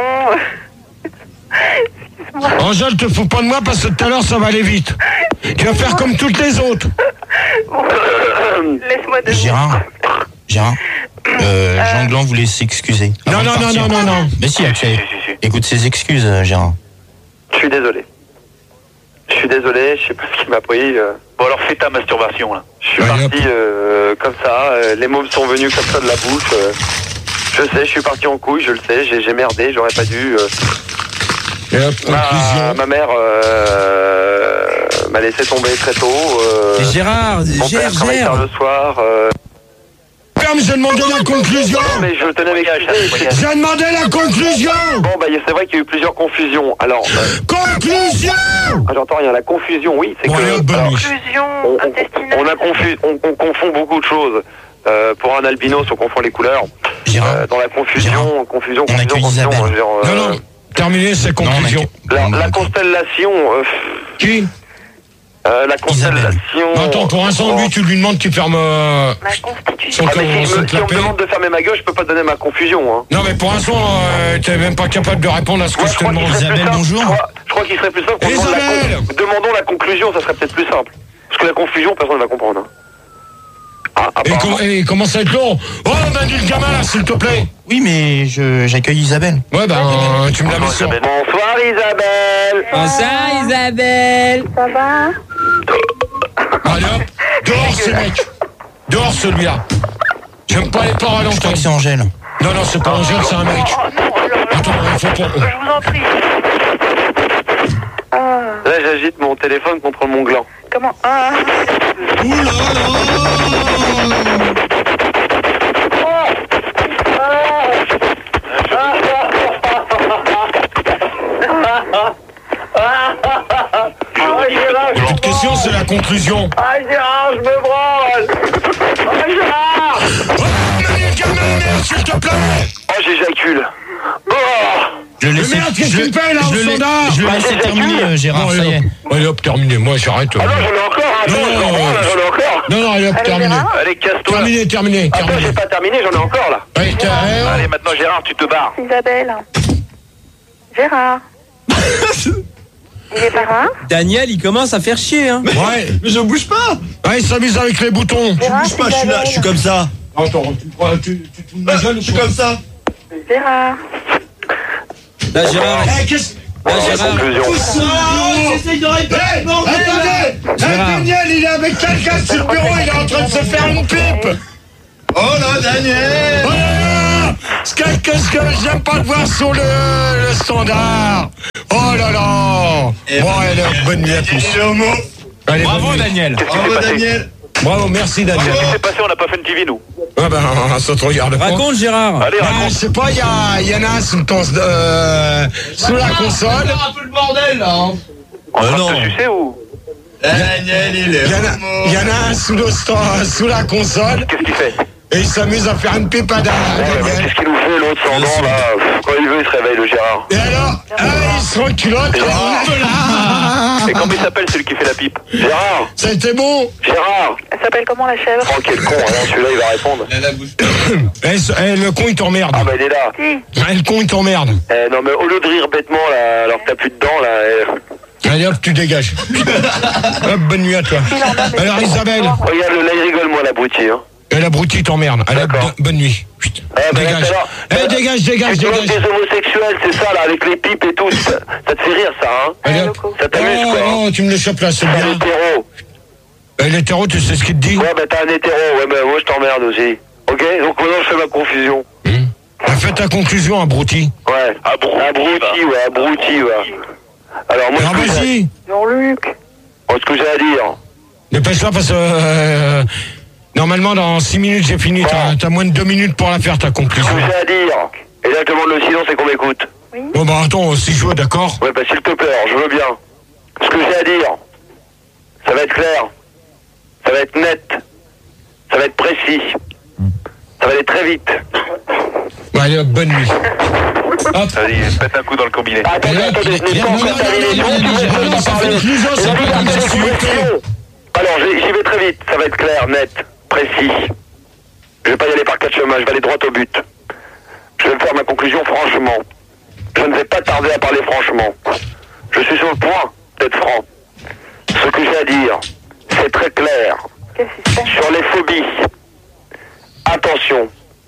Angèle, te fous pas de moi parce que tout à l'heure ça va aller vite. Tu vas faire comme toutes les autres. Laisse-moi de... Gérard. Gérard. Euh, Jean Gland voulait s'excuser. Non, avant de non, non, partir. non, non, non. Mais si, Si, actuel. si, si. Écoute ses excuses, euh, Gérard. Je suis désolé. Je suis désolé, je sais pas ce qui m'a pris. euh. Bon, alors fais ta masturbation, là. Je suis Ouais, parti hop. euh, comme ça, euh, les mômes sont venus comme ça de la bouche. euh. Je sais, je suis parti en couille, je le sais, j'ai j'ai merdé, j'aurais pas dû. euh. Et hop, Ma, conclusion. ma mère euh, m'a laissé tomber très tôt. euh. Et Gérard, Mon gère, père travaille tard gère. le soir. euh. Ferme, j'ai demandé la conclusion. Non, mais je tenais à m'excuser. J'ai demandé la conclusion. Bon, bah, c'est vrai qu'il y a eu plusieurs confusions. Alors, euh, Conclusion. ah, j'entends rien. La confusion, oui, c'est Bon, que. allez, hop, bonne alors, nuit. Occlusion on, on- intestinale. on a confu- on, on confond beaucoup de choses. Euh, pour un albinos, on confond les couleurs. Gérard. Euh, dans la confusion, Gérard. confusion, On confusion, accueille confusion. Isabelle. genre, euh, Non, non. Terminé, c'est Non, on conclusion. accueille- La, Non, la non, constellation, euh, Qui euh, la constellation. Non, attends, pour l'instant, Oh. lui, tu lui demandes, tu fermes euh, La constitution. son Ah, mais si, son me- si on me clapet. demande de fermer ma gueule, je peux pas te donner ma confusion. Hein. Non, mais pour l'instant, euh, t'es même pas capable de répondre à ce que Moi, je te crois qu'il demande. serait plus Isabelle, simple- bonjour. Je crois, je crois qu'il serait plus simple qu'on demande la, Isabelle. con- demandons la conclusion, ça serait peut-être plus simple. Parce que la confusion, personne ne va comprendre. Hein. Ah, Et, apparemment. com- et comment ça va être long? Oh, on a dit le gamin là, s'il te plaît. Oui, mais je j'accueille Isabelle. Ouais, ben, euh, tu me la mets sur. Bonsoir Isabelle. Bonsoir Isabelle. Ça va? Allez hop, dehors ce mec. Dehors celui-là. J'aime pas les paroles en Je crois que c'est Angèle. Non, non, c'est pas Angèle, c'est un mec. Oh non, alors... Attends, il faut pas. Je vous en prie. Ah, Là, j'agite mon téléphone contre mon gland. comment... Ah, Ouh là là. Toute question, c'est la conclusion. Ah Gérard, je me branle. Ah Gérard. Oh, mais le gamin, merde, s'il te plaît. Oh, j'éjacule. Oh. Je le Mais laisse. merde, qu'est-ce je que tu fais là je au le sondage? je le laissais terminer, euh, Gérard. Bon, Ça y allez, est. hop. Allez hop, terminé. Moi, j'arrête. Ah non, j'en ai encore. Attends, Non, je me non, branle, j'en ai encore. Non, non, allez hop, Allez, terminé. Gérard. Allez, casse-toi. Terminé, terminé, Attends, terminé. j'ai pas terminé, j'en ai encore là. Allez, t'as- eh, oh. Allez, maintenant, Gérard, tu te barres. Isabelle. Gérard. Il est pas rare. Daniel, il commence à faire chier, hein. Ouais. Mais je bouge pas. Ouais, il s'amuse avec les boutons. Je bouge pas, je suis là, je suis comme ça. Attends, tu crois, tu, tu, tu me Je suis comme ça. Gérard. Là, Gérard. Eh, qu'est-ce Là, Gérard. Conclusion. J'essaye de répéter, bordel. Attendez, Gérard. Daniel, il est avec quelqu'un sur le bureau, il est en train de se faire une pipe. Oh là, Daniel. Oh là là, c'est qu'est-ce que j'aime pas te voir sur le, le standard. Oh là là. Eh Bon, ben, allez, bonne nuit à tous. Il est homo. Allez, Bravo bonne nuit. Daniel. Qu'est-ce qui s'est Bravo, passé Daniel. Bravo, merci Daniel. Qu'est-ce qui s'est passé? On n'a pas fait une T V, nous. Ah ben, ça te regarde pas. Raconte, Gérard. Allez, Ah, raconte. je sais pas, il y, a- il y en a sous, ton, euh, sous la console. un peu le bordel là. Hein. En train non. de se sucer ou Daniel, il est Il y en a, homo. il y en a un sous, le stand- sous la console Qu'est-ce qu'il fait? et il s'amuse à faire une pipe à Ouais, mais Daniel. qu'est-ce qu'il nous fait l'autre sans dents là? Pff, Quand il veut, il se réveille le Gérard. Et alors, ah, il se reculotte. Et comment il s'appelle celui qui fait la pipe? Gérard, Ça a été bon. Gérard. Elle s'appelle comment la chèvre? Oh quel con, alors celui-là il va répondre. Il a la bouche. Eh, ce- eh, le con, il t'emmerde. Ah bah il est là. Si. Eh, le con, il t'emmerde. Eh, non mais au lieu de rire bêtement là, alors que t'as plus de dents là. eh. Allez hop, tu dégages. Hop, bonne nuit à toi. Alors Isabelle, Regarde le là il rigole moi l'abruti hein. eh, l'abruti t'emmerde. Allez, hop, D'accord. bo- bonne nuit. Chut. Eh, ben, Dégage. tout à l'heure- Eh, dégage, dégage, Tu te moques dégage. des homosexuels, c'est ça là, avec les pipes et tout. Ça, ça te fait rire ça hein. Allez, Ouais, hop. locaux. Ça t'amuse Oh, quoi. hein. oh, tu me l'échappes là, c'est C'est un bien. hétéro. Eh, l'hétéro, tu sais ce qu'il te dit? Ouais bah t'as un hétéro, ouais bah moi je t'emmerde aussi. Ok, donc maintenant je fais ma confusion. Hum. Ah, fais ta conclusion, abruti. Ouais. Abruti, Abruti, ouais, abruti, ouais. Alors moi Alors ce que j'ai- vas-y, Jean-Luc. oh, ce que j'ai à dire. dépêche-toi parce que euh, normalement dans six minutes j'ai fini. T'as, t'as moins de deux minutes pour la faire ta Ce conclusion. que j'ai à dire. Et là je demande le silence et qu'on m'écoute. Bon bah attends, si je veux, d'accord. Ouais bah s'il te plaît, alors, je veux bien. Ce que j'ai à dire, ça va être clair. Ça va être net. Ça va être précis. Ça va aller très vite. Bon, allez hop, bonne nuit. Hop. Vas-y, pète un coup dans le combiné. Attendez, Mais là, attendez, je n'ai mais pas non, encore non, terminé. non, non, Je non, ne non, peux non, pas ça parler. fait inclusion, c'est Et pas puis, une attendez, insulte. Alors, j'y j'y vais très vite. Ça va être clair, net, précis. Je vais pas y aller par quatre chemins, je vais aller droit au but. Je vais faire ma conclusion franchement. Je ne vais pas tarder à parler franchement. Je suis sur le point d'être franc. Ce que j'ai à dire, c'est très clair. Qu'est-ce qui se passe? Sur les phobies, attention,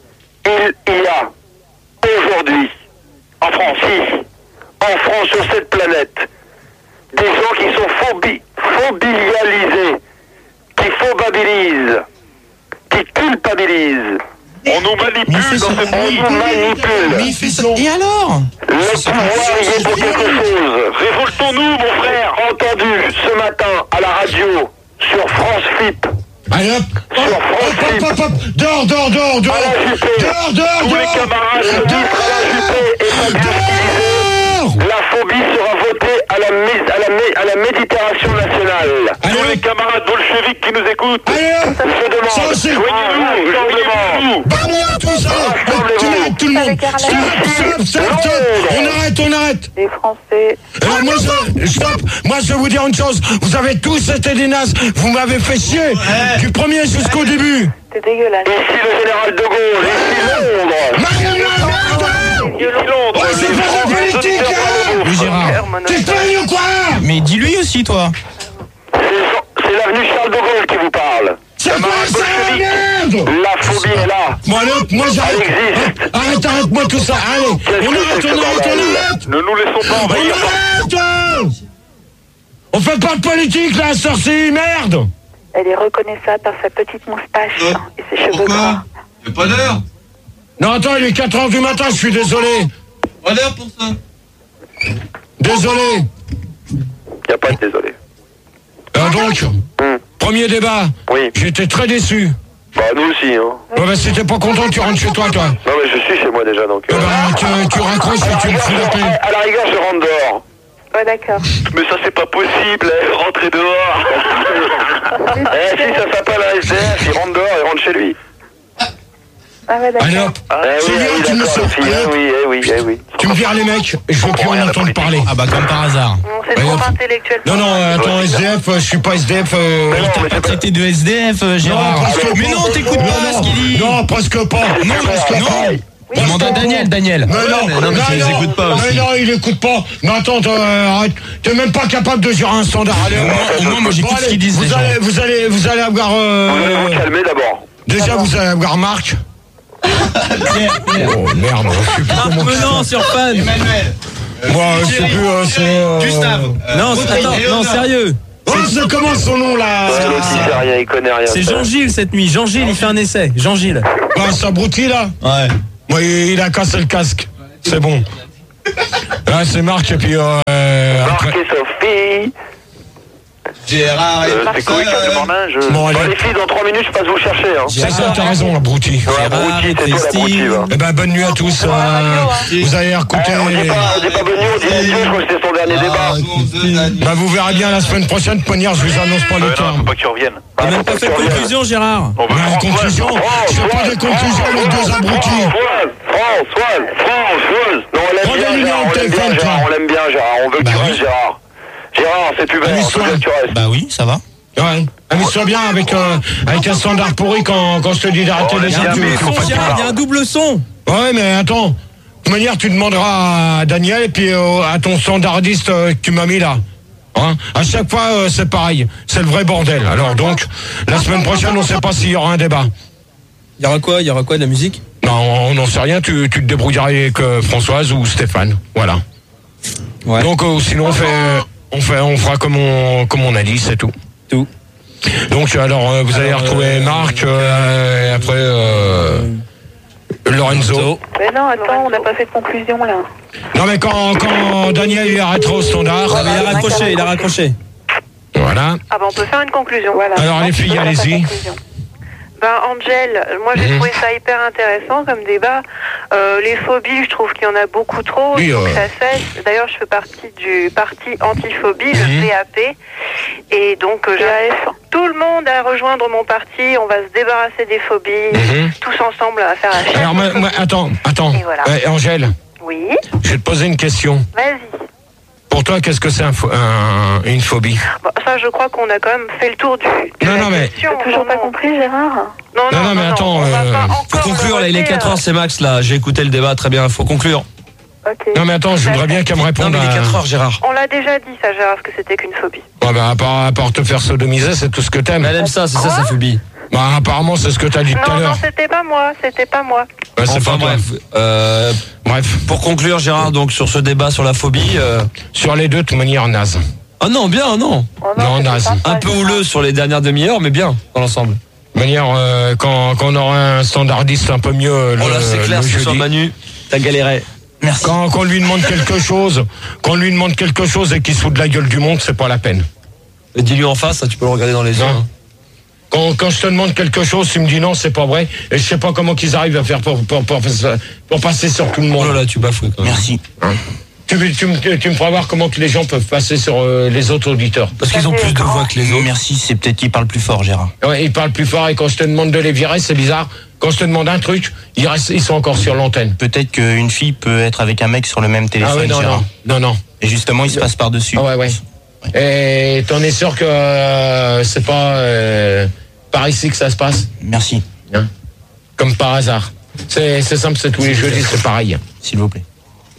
il y a aujourd'hui, en France, ici, en France, sur cette planète, des gens qui sont phobi phobialisés, qui phobabilisent, qui culpabilisent. On nous manipule dans ce On pays. nous manipule. Mais il fait ça. Et alors? Le pouvoir y est pour quelque chose. Révoltons-nous, mon frère. Entendu ce matin à la radio sur France F I P. Allez hop. Sur Hop, France F I hop, P. hop, hop. Dehors, dehors, dehors, dehors. À la Juppé. Dehors, dehors, Tous les dehors. camarades Je dis que la Juppé est pas bien utilisée. Dehors. La phobie sera votée à la, mise- à la, mé- à la méditation nationale. Allez Tous les hop. camarades bolcheviques qui nous écoutent. Allez hop. Je demande. Ça aussi. Joignez-nous, Je demande. joignez-nous. Bonne nuit à tous. Allez. Tu arrêtes tout le monde. Avec Arlette. Stop, stop, stop, stop. On arrête, on arrête. Les Français. Alors moi je, stop, moi je vais vous dire une chose, vous avez tous été des nazes, vous m'avez fait chier, du premier jusqu'au début. C'est dégueulasse. Ici le général de Gaulle, ici Londres. Marine Le Pen. Violon. Londres, Oh, c'est les pas Français la politique, se hein. servent Oui, Gérard. T'es payé ou quoi? Mais dis-lui aussi, toi. C'est c'est l'avenue Charles de Gaulle qui vous parle. C'est quoi ça, merde? La phobie est là. Bon allez, hop, moi j'arrête. Elle existe. Ah, Arrête, arrête-moi tout ça, allez. Qu'est-ce On que arrête, c'est on que ce arrête, on bordel arrête. Ne nous laissons pas On envahir. arrête. On fait pas de politique là, sorcier, merde. Elle est reconnaissable par sa petite moustache Oh. et ses cheveux Pourquoi? gras. Y'a pas d'heure. Non attends, il est quatre heures du matin, je suis désolé. Pas d'heure pour ça. Désolé. Y a pas de désolé. Alors donc, Hum. premier débat, Oui. j'étais très déçu. Bah nous aussi hein. Bon bah si t'es pas content, tu rentres chez toi, toi. Non mais je suis chez moi déjà donc. Eh euh, ben, tu, tu raccroches et tu me fous la paix. À la rigueur je rentre dehors. Ouais, d'accord. Mais ça, c'est pas possible. eh, Rentrez dehors. Eh si ça s'appelle un S D F, il rentre dehors, il rentre chez lui. Ah ouais, d'accord. Allez hop, Eh oui, c'est eh bien, oui, tu me d'accord, sors. si, eh oui, eh oui, eh oui. Tu me vires les mecs, et je veux plus en entendre parler. Ah bah comme par hasard. Non, c'est Allez, trop hop. intellectuel. Non, non, euh, attends, S D F, euh, je suis pas S D F. euh, Mais non, T'as mais pas c'est pas... traité de S D F, euh, Gérard. presque Mais pas. non, t'écoutes Non, pas non, ce qu'il dit. Non, presque pas. Non, presque non. pas. Demande à Daniel, Daniel. Mais non, mais non, mais tu les écoutes pas mais aussi. non, il écoute pas. Mais attends, euh, arrête. T'es même pas capable de gérer un standard. Allez, Au moins, au moins, moi j'écoute bon, ce allez, qu'ils disent. vous les gens. allez, vous allez, vous allez avoir. Euh, Vous allez vous calmer d'abord. déjà, vous allez avoir Marc. Oh merde, je sais plus Marc comment. Menant sur Fan. Emmanuel. Moi, je sais plus. Euh, c'est, euh, Gustave. Non, c'est- attends, non, sérieux. Oh, c'est comment son nom là? Ouais, l'autre il fait rien, il connaît rien. C'est Jean-Gilles cette nuit. Jean-Gilles, il fait un essai. Jean-Gilles. Bah, c'est abruti là. Ouais. Moi, il il a cassé le casque. C'est bon. Là, c'est Marc et puis. Euh, Marc après. et Sophie. Gérard et Euh, c'est quoi, Marcel. du Mornin, je... Bon, allez. Bon, les filles, dans trois minutes, je passe vous chercher. Hein. C'est ça, t'as raison, abruti. Ouais, Gérard abruti, et c'est toi l'abruti, Christine. va. Eh ben, bonne nuit à tous. euh, vous allez écouter. Eh, on dit pas, on dit pas bonne nuit, on dit adieu, je crois que c'était son dernier débat. Bah, vous verrez bien la semaine prochaine. De manière, je vous annonce pas Euh, le non, faut terme. pas que tu reviennes. T'as Ah, même faut pas que fait tu de reviennes. conclusion, Gérard. On veut Mais en Françoise, conclusion, Françoise, je fais pas des conclusions avec deux abrutis. Françoise, Françoise, Françoise. Non, on l'aime bien, Redonne-lui Gérard, le on l'aime bien, téléphone, Gérard, toi. on l'aime bien, Gérard. On veut que Bah tu oui. restes, Gérard. Gérard, c'est plus vert, on Amuse-toi. veut que tu restes. Bah oui, ça va. Ouais. Amuse-toi bien avec, euh, avec un standard pourri quand, quand je te dis d'arrêter Oh, les il y a gens. un tu- double tu son, fais pas Gérard, ça. il y a un double son. Ouais, mais attends. De toute manière, tu demanderas à Daniel et puis euh, à ton standardiste euh, que tu m'as mis là. Hein, à chaque fois, euh, c'est pareil. C'est le vrai bordel. Alors donc, la semaine prochaine, on sait pas s'il y aura un débat. Il y aura quoi? Il y aura quoi de la musique? Non, on n'en sait rien. Tu, tu te débrouilleras avec euh, Françoise ou Stéphane. Voilà. Ouais. Donc, euh, sinon, on fait, on fait, on fera comme on, comme on a dit, c'est tout. Tout. Donc, alors, euh, vous allez Alors, retrouver euh, Marc euh, et après euh, Lorenzo. Mais non, attends, on n'a pas fait de conclusion là. Non, mais quand, quand Daniel il arrêtera au standard. Ah, mais il a raccroché, il a raccroché. Voilà. Ah bah on peut faire une conclusion. Voilà. Alors, les filles, allez-y. Ben Angel, moi j'ai Mhm. trouvé ça hyper intéressant comme débat. Euh, les phobies, je trouve qu'il y en a beaucoup trop. Oui, Il faut euh. que ça cesse. D'ailleurs, je fais partie du parti antiphobie, Mhm. le P A P. Et donc, euh, j'invite tout le monde à rejoindre mon parti. On va se débarrasser des phobies, Mhm. tous ensemble à faire la chasse. Alors, moi, aux moi, phobies. attends, attends. Et voilà. Euh, Angèle, Oui, je vais te poser une question. vas-y. Pour toi, qu'est-ce que c'est un pho- un- une phobie? Bon, ça, je crois qu'on a quand même fait le tour du. de Non, la non, mais- question. T'as toujours pas compris, Gérard? Non, non, Non, non, mais attends, on va euh, pas Faut encore conclure, là, il est remonter, quatre euh, heures, c'est Max, là. J'ai écouté le débat, très bien, faut conclure. Ok. Non, mais attends, je voudrais bien qu'elle me Non, réponde. mais il est à- quatre heures, Gérard. On l'a déjà dit, ça, Gérard, que c'était qu'une phobie. Ouais, bah, à part, à part te faire sodomiser, c'est tout ce que t'aimes. Elle aime ça, c'est ça sa phobie. Bah, apparemment, c'est ce que t'as dit tout à Non, non, l'heure. c'était pas moi, c'était pas moi. Ouais, c'est Enfin pas toi. bref, euh, Bref, pour conclure, Gérard, donc sur ce débat sur la phobie, euh... sur les deux, de toute manière, naze. ah non, bien, non, Oh Non, c'était naze. sympa, un peu Gérard. houleux sur les dernières demi-heures, mais bien dans l'ensemble. De manière, euh, quand, quand on aura un standardiste un peu mieux euh, le, Oh là, c'est clair, le ce soir, jeudi. Manu, t'as galéré. Merci. Quand, quand on lui demande quelque chose, quand on lui demande quelque chose et qu'il se fout de la gueule du monde, c'est pas la peine. Et dis-lui en face, ça, tu peux le regarder dans les yeux. Non. hein. Quand, quand je te demande quelque chose, tu me dis non, c'est pas vrai, et je sais pas comment qu'ils arrivent à faire pour, pour, pour, pour passer sur tout le Oh monde. là là, tu bafoues quand même. Merci. Tu, tu, me- tu me feras voir comment que les gens peuvent passer sur euh, les autres auditeurs. Parce qu'ils ont plus de voix que les autres. Merci, c'est peut-être qu'il parle plus fort, Gérard. Ouais, ils parlent plus fort et quand je te demande de les virer, c'est bizarre. Quand je te demande un truc, ils, restent, ils sont encore sur l'antenne. Peut-être qu'une fille peut être avec un mec sur le même téléphone, Ah ouais, non, Gérard. non, non, non. Et justement, il se passe par-dessus. Ah ouais, ouais. Et t'en es sûr que euh, c'est pas euh, par ici que ça se passe, Merci, hein, comme par hasard. C'est c'est simple, c'est tous les jeudis, c'est pareil. s'il vous plaît.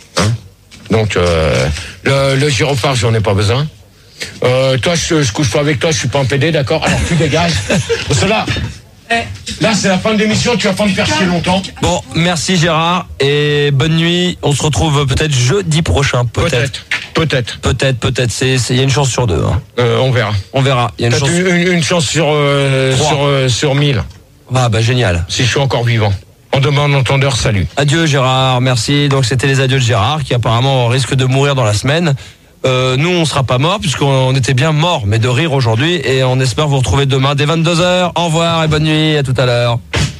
Donc euh, le, le gyrophare, j'en ai pas besoin. Euh, toi, je, je couche pas avec toi, je suis pas un P D, d'accord? Alors tu dégages. Parce que là, là c'est la fin de l'émission, tu vas pas me faire chier longtemps. Bon, merci Gérard et bonne nuit. On se retrouve peut-être jeudi prochain, peut-être. Peut-être, peut-être. Peut-être, peut-être. C'est, c'est, il y a une chance sur deux. Hein. Euh, on verra. On verra. Il y a une Peut-être chance. une, une, une chance sur euh, Trois. sur euh, sur mille, Ah bah génial. si je suis encore vivant. On demande entendeur, salut. Adieu Gérard, merci. Donc c'était les adieux de Gérard qui apparemment risque de mourir dans la semaine. Euh, nous on sera pas morts puisqu'on était bien morts, mais de rire aujourd'hui et on espère vous retrouver demain dès vingt-deux heures. Au revoir et bonne nuit, à tout à l'heure.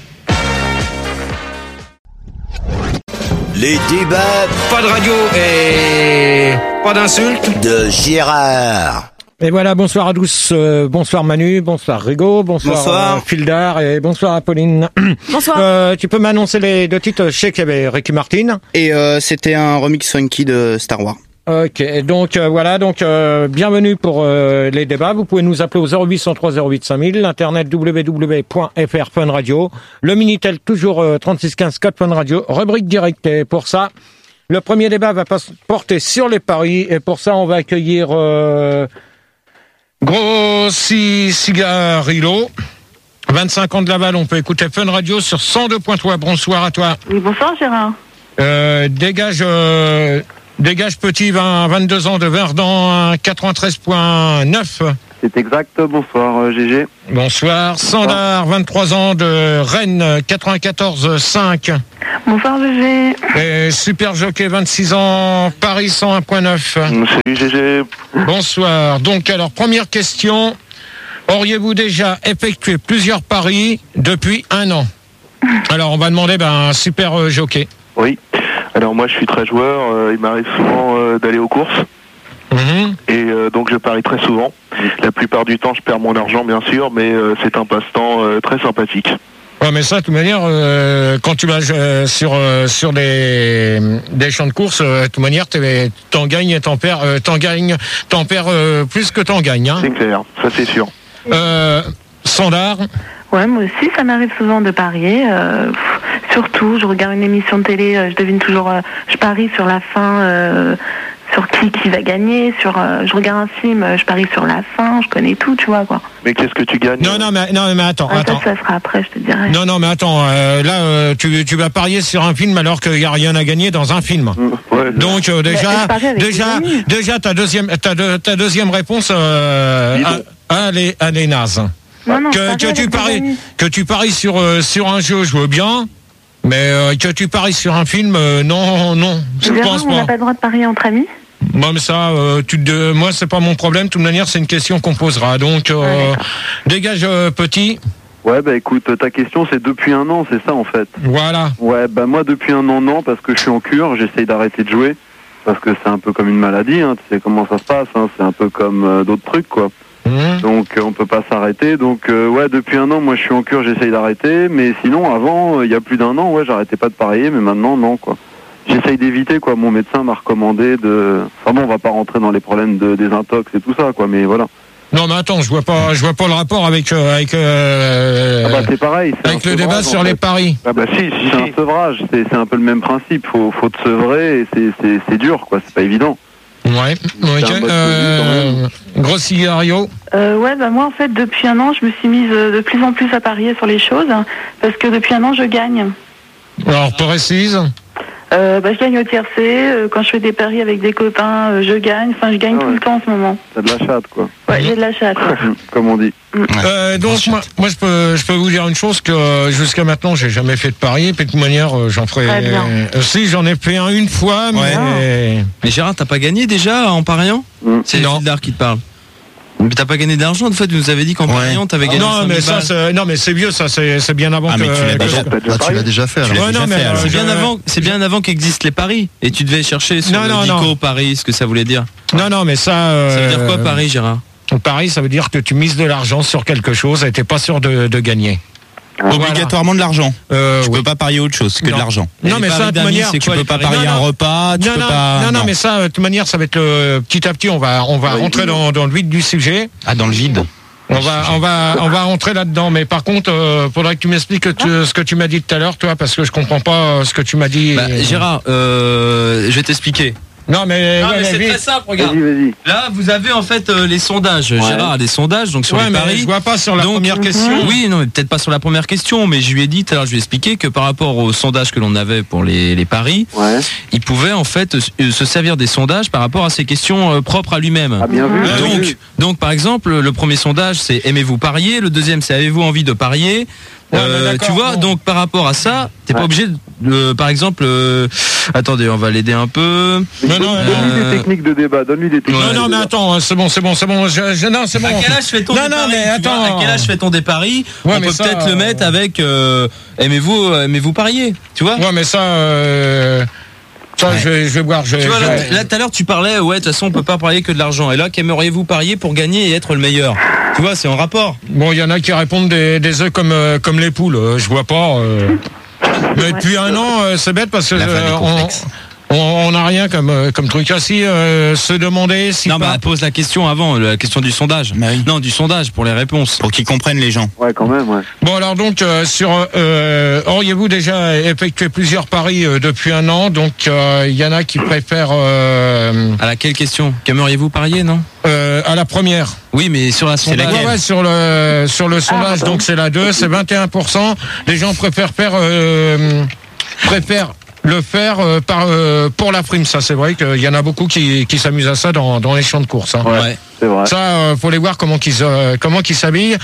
Les débats Pas de radio et pas d'insultes. de Gérard. Et voilà, bonsoir à tous, euh, bonsoir Manu, bonsoir Rigaud, bonsoir, Bonsoir. euh, Fildar et bonsoir Apolline. Bonsoir. Euh, tu peux m'annoncer les deux titres? Je sais qu'il y avait Ricky Martin. Et euh, c'était un remix funky de Star Wars. Ok, donc euh, voilà, donc euh, bienvenue pour euh, les débats. Vous pouvez nous appeler au zéro huit cent trois zéro huit cinq mille, l'internet w w w point f r Fun Radio, le Minitel toujours euh, trente-six quinze code Fun Radio, rubrique directe. Et pour ça, le premier débat va pas porter sur les paris et pour ça on va accueillir euh, Gros Cigarillo. vingt-cinq ans de Laval, on peut écouter Fun Radio sur cent deux point trois. Bonsoir à toi. Oui, bonsoir Gérard. Euh, dégage, euh, dégage petit, vingt, vingt-deux ans de Verdun, quatre-vingt-treize point neuf. C'est exact, bonsoir G G. Bonsoir. Sandar, vingt-trois ans de Rennes, quatre-vingt-quatorze virgule cinq. Bonsoir G G. Et Super Jockey, vingt-six ans, Paris cent un virgule neuf. Salut G G. Bonsoir. Donc alors, première question. Auriez-vous déjà effectué plusieurs paris depuis un an? Alors on va demander ben, un Super euh, Jockey. Oui. Alors moi je suis très joueur, euh, il m'arrive souvent euh, d'aller aux courses. Mmh. Et euh, donc je parie très souvent. La plupart du temps je perds mon argent bien sûr, mais euh, c'est un passe-temps euh, très sympathique. Ouais, mais ça, de toute manière, euh, quand tu vas euh, sur euh, sur des des champs de course, euh, de toute manière, t'en gagnes et t'en perds, euh, t'en gagnes, t'en perds euh, plus que t'en gagnes. Hein. C'est clair, ça c'est sûr. Euh, Sandar. Ouais, moi aussi, ça m'arrive souvent de parier. Euh, pff, surtout, je regarde une émission de télé, euh, je devine toujours, euh, je parie sur la fin, euh, sur qui qui va gagner. Sur, euh, je regarde un film, euh, je parie sur la fin. Je connais tout, tu vois quoi. Mais qu'est-ce que tu gagnes? Non, non, mais non, mais attends, ah, attends. Ça, ça sera après, je te dirai. Non, non, mais attends. Euh, là, euh, tu tu vas parier sur un film alors qu'il y a rien à gagner dans un film. Mmh, ouais, Donc euh, déjà, déjà, déjà, ta deuxième, ta, de, ta deuxième réponse, euh, à, à les, à les nazes. Non, non, que, que tu paries, que tu paries sur euh, sur un jeu, je veux bien, mais euh, que tu paries sur un film, euh, non, non, je Gérard, pense on pas. n'a pas le droit de parier entre amis. Moi, mais ça, euh, tu de, moi, c'est pas mon problème. De toute manière, c'est une question qu'on posera. Donc, euh, ouais, dégage, euh, petit. Ouais, bah écoute, ta question c'est depuis un an, c'est ça en fait. Voilà. Ouais, bah moi depuis un an, non, parce que je suis en cure, j'essaye d'arrêter de jouer, parce que c'est un peu comme une maladie, hein, tu sais comment ça se passe, hein, c'est un peu comme euh, d'autres trucs, quoi. Mmh. Donc euh, on peut pas s'arrêter. Donc euh, ouais, depuis un an, moi je suis en cure, j'essaye d'arrêter. Mais sinon, avant, il euh, y a plus d'un an, ouais, j'arrêtais pas de parier. Mais maintenant, non, quoi. J'essaye d'éviter, quoi. Mon médecin m'a recommandé de. Enfin bon, on va pas rentrer dans les problèmes de désintox et tout ça, quoi. Mais voilà. Non, mais attends, je vois pas, je vois pas le rapport avec euh, avec. Euh, ah bah c'est pareil. C'est avec le débat sur les paris. Ah bah si, si c'est un sevrage. C'est c'est un peu le même principe. Faut faut te sevrer et c'est c'est c'est dur, quoi. C'est pas évident. Ouais, ok. Euh, Gros Cigario. Euh, ouais, bah moi en fait depuis un an je me suis mise de plus en plus à parier sur les choses parce que depuis un an je gagne. Alors précise. Euh, bah, je gagne au tiercé, euh, quand je fais des paris avec des copains, euh, je gagne, enfin je gagne ah ouais. tout le temps en ce moment. T'as de la chatte quoi. Ouais, j'ai de la chatte. Ouais. Comme on dit. Euh, donc moi, moi je peux je peux vous dire une chose que euh, jusqu'à maintenant j'ai jamais fait de pari, puis de toute manière euh, j'en ferai. Euh, si j'en ai fait un une fois, mais. Ouais. Mais Gérard, t'as pas gagné déjà en pariant? mm. C'est Gildard qui te parle. Mais t'as pas gagné d'argent, de fait, tu nous avais dit qu'en ouais. pariant, t'avais gagné. Non, mais ça, c'est, non, mais c'est vieux, ça, c'est, c'est bien avant ah, que. Mais tu l'as déjà, que... bah, tu l'as déjà fait. Alors. Tu l'as ouais, déjà non, fait, mais alors. euh, C'est bien je... avant, c'est bien avant qu'existent les paris. Et tu devais chercher sur non, le non, Dico non. Paris, ce que ça voulait dire. Non, non, mais ça. Euh... Ça veut dire quoi, Paris, Gérard? Paris, ça veut dire que tu mises de l'argent sur quelque chose et t'es pas sûr de, de gagner. Obligatoirement voilà. de l'argent. Euh, tu oui. peux pas parier autre chose que non. de l'argent. Non, mais ça, de toute manière, c'est que tu peux pas parier un repas, tu non, peux non, pas. Non, non, non, mais ça, de toute manière, ça va être le petit à petit. On va, on va oui, rentrer oui. Dans, dans le vide du sujet. Ah, dans le vide. On va, on va, on va rentrer là-dedans. Mais par contre, euh, faudrait que tu m'expliques tu, ce que tu m'as dit tout à l'heure, toi, parce que je comprends pas ce que tu m'as dit. Bah, Gérard, euh, je vais t'expliquer. Non mais, non, ouais, mais c'est vite. très simple, regarde. Vas-y, vas-y. Là, vous avez en fait euh, les sondages. Ouais. Gérard a des sondages donc sur ouais, les mais paris. Je vois pas sur la donc, première question. Oui, non, mais peut-être pas sur la première question, mais je lui ai dit, alors je lui ai expliqué que par rapport aux sondages que l'on avait pour les, les paris, ouais. il pouvait en fait euh, se servir des sondages par rapport à ces questions euh, propres à lui-même. Ah, bien vu. Donc, oui. donc par exemple, le premier sondage c'est aimez-vous parier, le deuxième c'est avez-vous envie de parier. Euh, ouais, tu vois, bon. Donc par rapport à ça, t'es ouais. pas obligé de, euh, par exemple, euh, attendez, on va l'aider un peu. Non, non, euh, donne-lui des techniques de débat, donne-lui des techniques. Non, non, mais attends, c'est bon, c'est bon, c'est bon. Je, je, non, c'est bon. À quel âge fait-on non, des non, paris, mais attends. À quel âge fait-on des paris? Ouais, on peut ça, peut-être euh... le mettre avec euh, aimez-vous, aimez-vous parier, tu vois? Ouais, mais ça. Euh... Ça, ouais. je, vais, je vais voir. Je, tu vois, je... là, là, tout à l'heure, tu parlais, ouais, de toute façon, on peut pas parier que de l'argent. Et là, qu'aimeriez-vous parier pour gagner et être le meilleur? Tu vois, c'est en rapport. Bon, il y en a qui répondent des, des œufs comme, euh, comme les poules. Euh, je vois pas. Euh... Mais depuis un an, euh, c'est bête parce que euh, on, On n'a rien comme, comme truc. Ah, si, euh, se demander si. Non, pas... bah, pose la question avant, la question du sondage. Oui. Non, du sondage pour les réponses. Pour qu'ils comprennent les gens. Ouais, quand même, ouais. Bon, alors donc, euh, sur. Euh, auriez-vous déjà effectué plusieurs paris euh, depuis un an? Donc, il euh, y en a qui préfèrent. Euh, à laquelle question? Qu'aimeriez-vous parier, non? euh, À la première. Oui, mais sur la sondage. Ouais, ouais, sur le, sur le sondage, ah, donc c'est la deux, c'est vingt et un pour cent. Les gens préfèrent faire. Euh, préfèrent. le faire euh, par, euh, pour la prime, ça c'est vrai qu'il y en a beaucoup qui, qui s'amusent à ça dans, dans les champs de course. Hein. Ouais, c'est vrai. Ça, euh, faut les voir comment qu'ils euh, comment qu'ils s'habillent.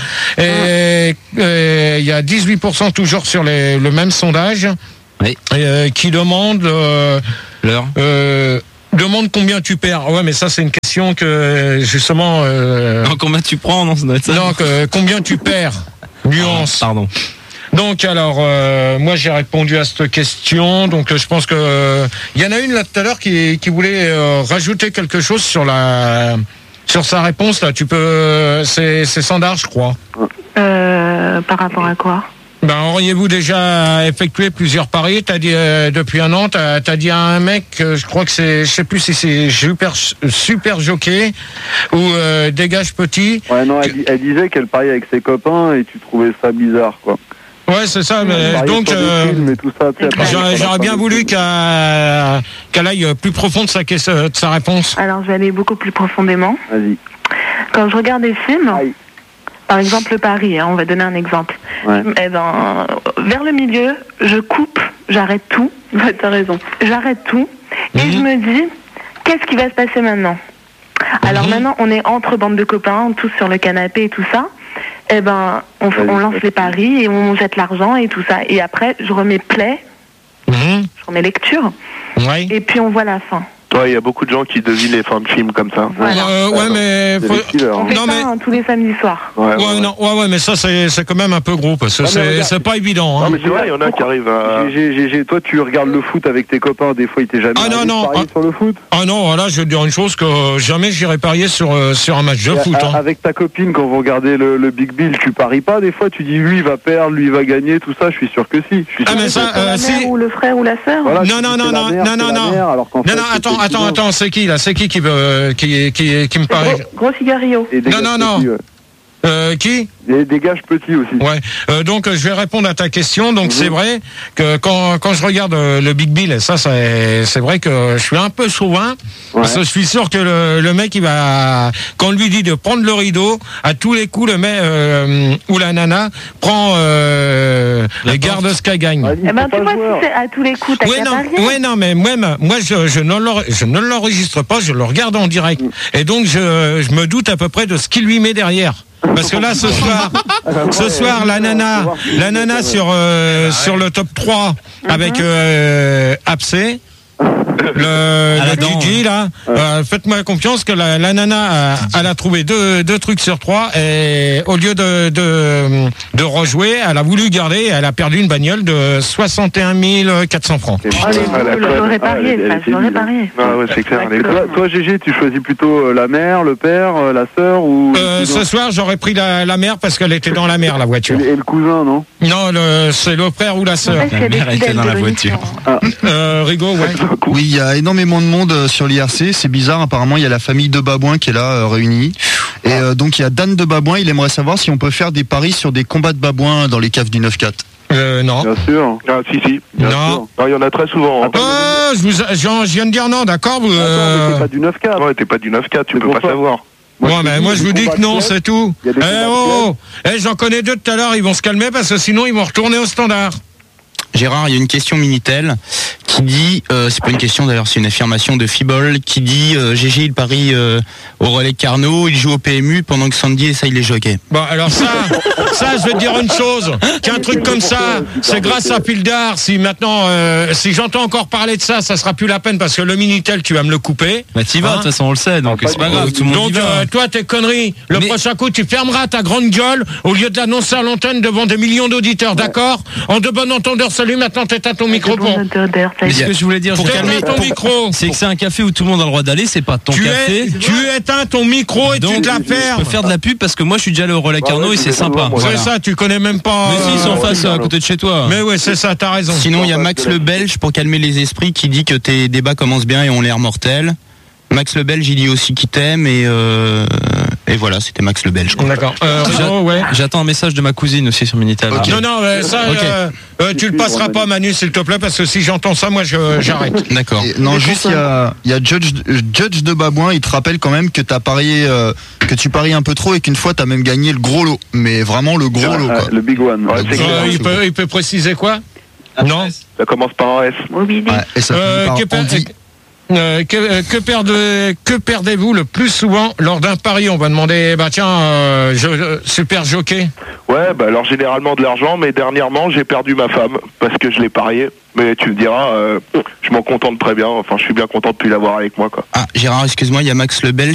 Et il y a dix-huit pour cent toujours sur les, le même sondage, oui. euh, qui demande euh, l'heure. Euh, demande combien tu perds. Ouais, mais ça c'est une question que justement. Euh, non, combien tu prends, non, ça doit être ça. Non, que, combien tu perds. Nuance. Ah, pardon. Donc alors, euh, moi j'ai répondu à cette question. Donc euh, je pense que il euh, y en a une là tout à l'heure qui, qui voulait euh, rajouter quelque chose sur la sur sa réponse là. Tu peux, c'est c'est Sandar, je crois. Euh, par rapport à quoi? Ben auriez-vous déjà effectué plusieurs paris? T'as dit euh, depuis un an, t'as as dit à un mec, euh, je crois que c'est, je sais plus si c'est super super jockey ou euh, dégage petit. Ouais, non, elle, elle disait qu'elle pariait avec ses copains et tu trouvais ça bizarre, quoi. Ouais, c'est ça, mais donc euh, j'aurais, j'aurais bien voulu qu'elle, qu'elle aille plus profond de sa, de sa réponse. Alors, je vais aller beaucoup plus profondément. Vas-y. Quand je regarde des films, Aïe. Par exemple le Paris, hein, on va donner un exemple. Ouais. Eh ben, vers le milieu, je coupe, j'arrête tout. Bah, t'as raison. J'arrête tout et mmh. je me dis, qu'est-ce qui va se passer maintenant? Alors mmh. maintenant, on est entre bandes de copains, tous sur le canapé et tout ça. Eh ben, on, on lance les paris et on jette l'argent et tout ça. Et après, je remets play, mmh. je remets lecture, ouais. et puis on voit la fin. Ouais, il y a beaucoup de gens qui devinent les fins de films comme ça. Voilà. Euh, ouais, mais faut... on fait non, ça mais... hein, tous les samedis soirs. Ouais, ouais, ouais, non, ouais, ouais, mais ça c'est c'est quand même un peu gros parce que c'est regarde... c'est pas évident. Hein. Non, mais c'est vrai, il y en a qui arrivent à. G G G, toi, tu regardes le foot avec tes copains, des fois, il t'est jamais ah, non, non, parié ah, sur le foot. Ah non, voilà, je vais te dire une chose que jamais j'irai parier sur euh, sur un match de et foot. À, hein. Avec ta copine, quand vous regardez le, le Big Bill, tu paries pas des fois, tu dis lui il va perdre, lui il va gagner, tout ça. Je suis sûr que si. Je suis ah sûr mais que ça, euh, la si. mère ou le frère ou la sœur. Voilà, non non non non non non non. Non non, attends attends attends, c'est qui là, c'est qui qui veut Euh, qui, qui, qui me paraît. Gros, gros cigarillo. Non, non, non. Petits, ouais. euh, qui Des dégages petits aussi. Ouais. Euh, donc, je vais répondre à ta question. Donc, mmh. c'est vrai que quand, quand je regarde euh, le Big Bill, et ça, c'est, c'est vrai que je suis un peu souverain. Ouais. Parce que je suis sûr que le, le mec, il va, quand on lui dit de prendre le rideau, à tous les coups, le mec, euh, ou la nana, prend, euh, les garde ce qu'elle gagne. Ah, eh ben, tu vois, si c'est à tous les coups, t'as ouais, qu'à non, parier. ouais, non, mais moi, moi, je, je ne je ne l'enregistre pas, je le regarde en direct. Mmh. Et donc, je, je me doute à peu près de ce qu'il lui met derrière. Parce que là, ce soir, ce soir, la nana, la nana sur euh, sur le top trois avec euh, Abcé, le, le Gigi là. Euh, faites-moi confiance que la, la nana, a, elle a trouvé deux deux trucs sur trois et au lieu de de de rejouer, elle a voulu garder, et elle a perdu une bagnole de soixante et un mille quatre cents francs. J'aurais parié, ça, j'aurais parié. Ah ouais, c'est clair. Toi, toi, Gégé, tu choisis plutôt la mère, le père, la sœur ou euh, ce soir, j'aurais pris la, la mère parce qu'elle était dans la mer, la voiture. Et le cousin, non? Non, le, c'est le frère ou la sœur. La mère était dans la voiture. Ah. Euh, Rigaud, ouais. Oui, il y a énormément de monde sur l'I R C. C'est bizarre. Apparemment, il y a la famille de Babouin qui est là euh, réunie. Et euh, donc, il y a Dan de Babouin. Il aimerait savoir si on peut faire des paris sur des combats de babouins dans les caves du neuf quatre. Euh, non. Bien sûr. Ah, si, si. Bien non. Sûr. Il y en a très souvent. Hein. Euh, je, vous, je, je viens de dire non, d'accord vous, euh... Attends, t'es pas du neuf quatre. Ouais, t'es pas du neuf quatre, tu peux pas savoir. Moi, ouais, mais moi je vous dis que non, c'est tout. Eh oh, eh, j'en connais deux tout à l'heure, ils vont se calmer parce que sinon ils vont retourner au standard. Gérard, il y a une question Minitel qui dit, euh, c'est pas une question d'ailleurs, c'est une affirmation de Fibol qui dit euh, G G il parie euh, au relais Carnot, il joue au P M U pendant que Sandy essaye les jockeys. Bon alors ça, ça je vais te dire une chose, qu'un truc comme ça, c'est grâce à Pildar. Si maintenant, euh, si j'entends encore parler de ça, ça sera plus la peine parce que le Minitel tu vas me le couper. Bah t'y vas, de toute façon on le sait, donc c'est pas grave, tout le monde donc, y va. Euh, toi tes conneries, le mais... prochain coup tu fermeras ta grande gueule au lieu de l'annoncer à l'antenne devant des millions d'auditeurs, d'accord? En de bon entendeur salut, maintenant t'éteins ton micro pour... Mais ce que je voulais dire, Pour je- calmer ton micro. c'est que c'est un café où tout le monde a le droit d'aller, c'est pas ton Tu, café. es, tu éteins ton micro et Donc, tu te la je fermes. peux faire de la pub parce que moi je suis déjà allé au Relais Carnot et c'est sympa. C'est Voilà. ça, tu connais même pas... Mais si, ils sont en euh, face à côté de chez toi. Mais ouais, c'est ça, t'as raison. Sinon, il y a Max le Belge pour calmer les esprits qui dit que tes débats commencent bien et ont l'air mortels. Max le Belge, il dit aussi qu'il t'aime et, euh, et voilà, c'était Max le Belge. D'accord. Euh, J'a- Renaud, ouais. J'attends un message de ma cousine aussi sur Minitel. Ok. Non, non, euh, ça, Ok. euh, euh, tu le passeras pas, Manu, s'il te plaît, parce que si j'entends ça, moi, je- j'arrête. D'accord. Et non, juste, il y a, il y a Judge, Judge de Babouin, il te rappelle quand même que t'as parié, euh, que tu paries un peu trop et qu'une fois t'as même gagné le gros lot. Mais vraiment le gros lot, quoi. Le big one. Ouais, c'est Euh, clair. il, peut, il peut préciser quoi? Non. Ça commence par un S. Ouais, et ça Euh, finit que, par per- Andy. euh, que, euh, que perdez, que perdez-vous le plus souvent lors d'un pari? On va demander, bah tiens, euh, je- euh, super jockey. Ouais, bah alors généralement de l'argent, mais dernièrement j'ai perdu ma femme parce que je l'ai parié. Mais tu me diras, euh, je m'en contente très bien. Enfin, je suis bien content de plus l'avoir avec moi, quoi. Ah, Gérard, excuse-moi, il y a Max le Belge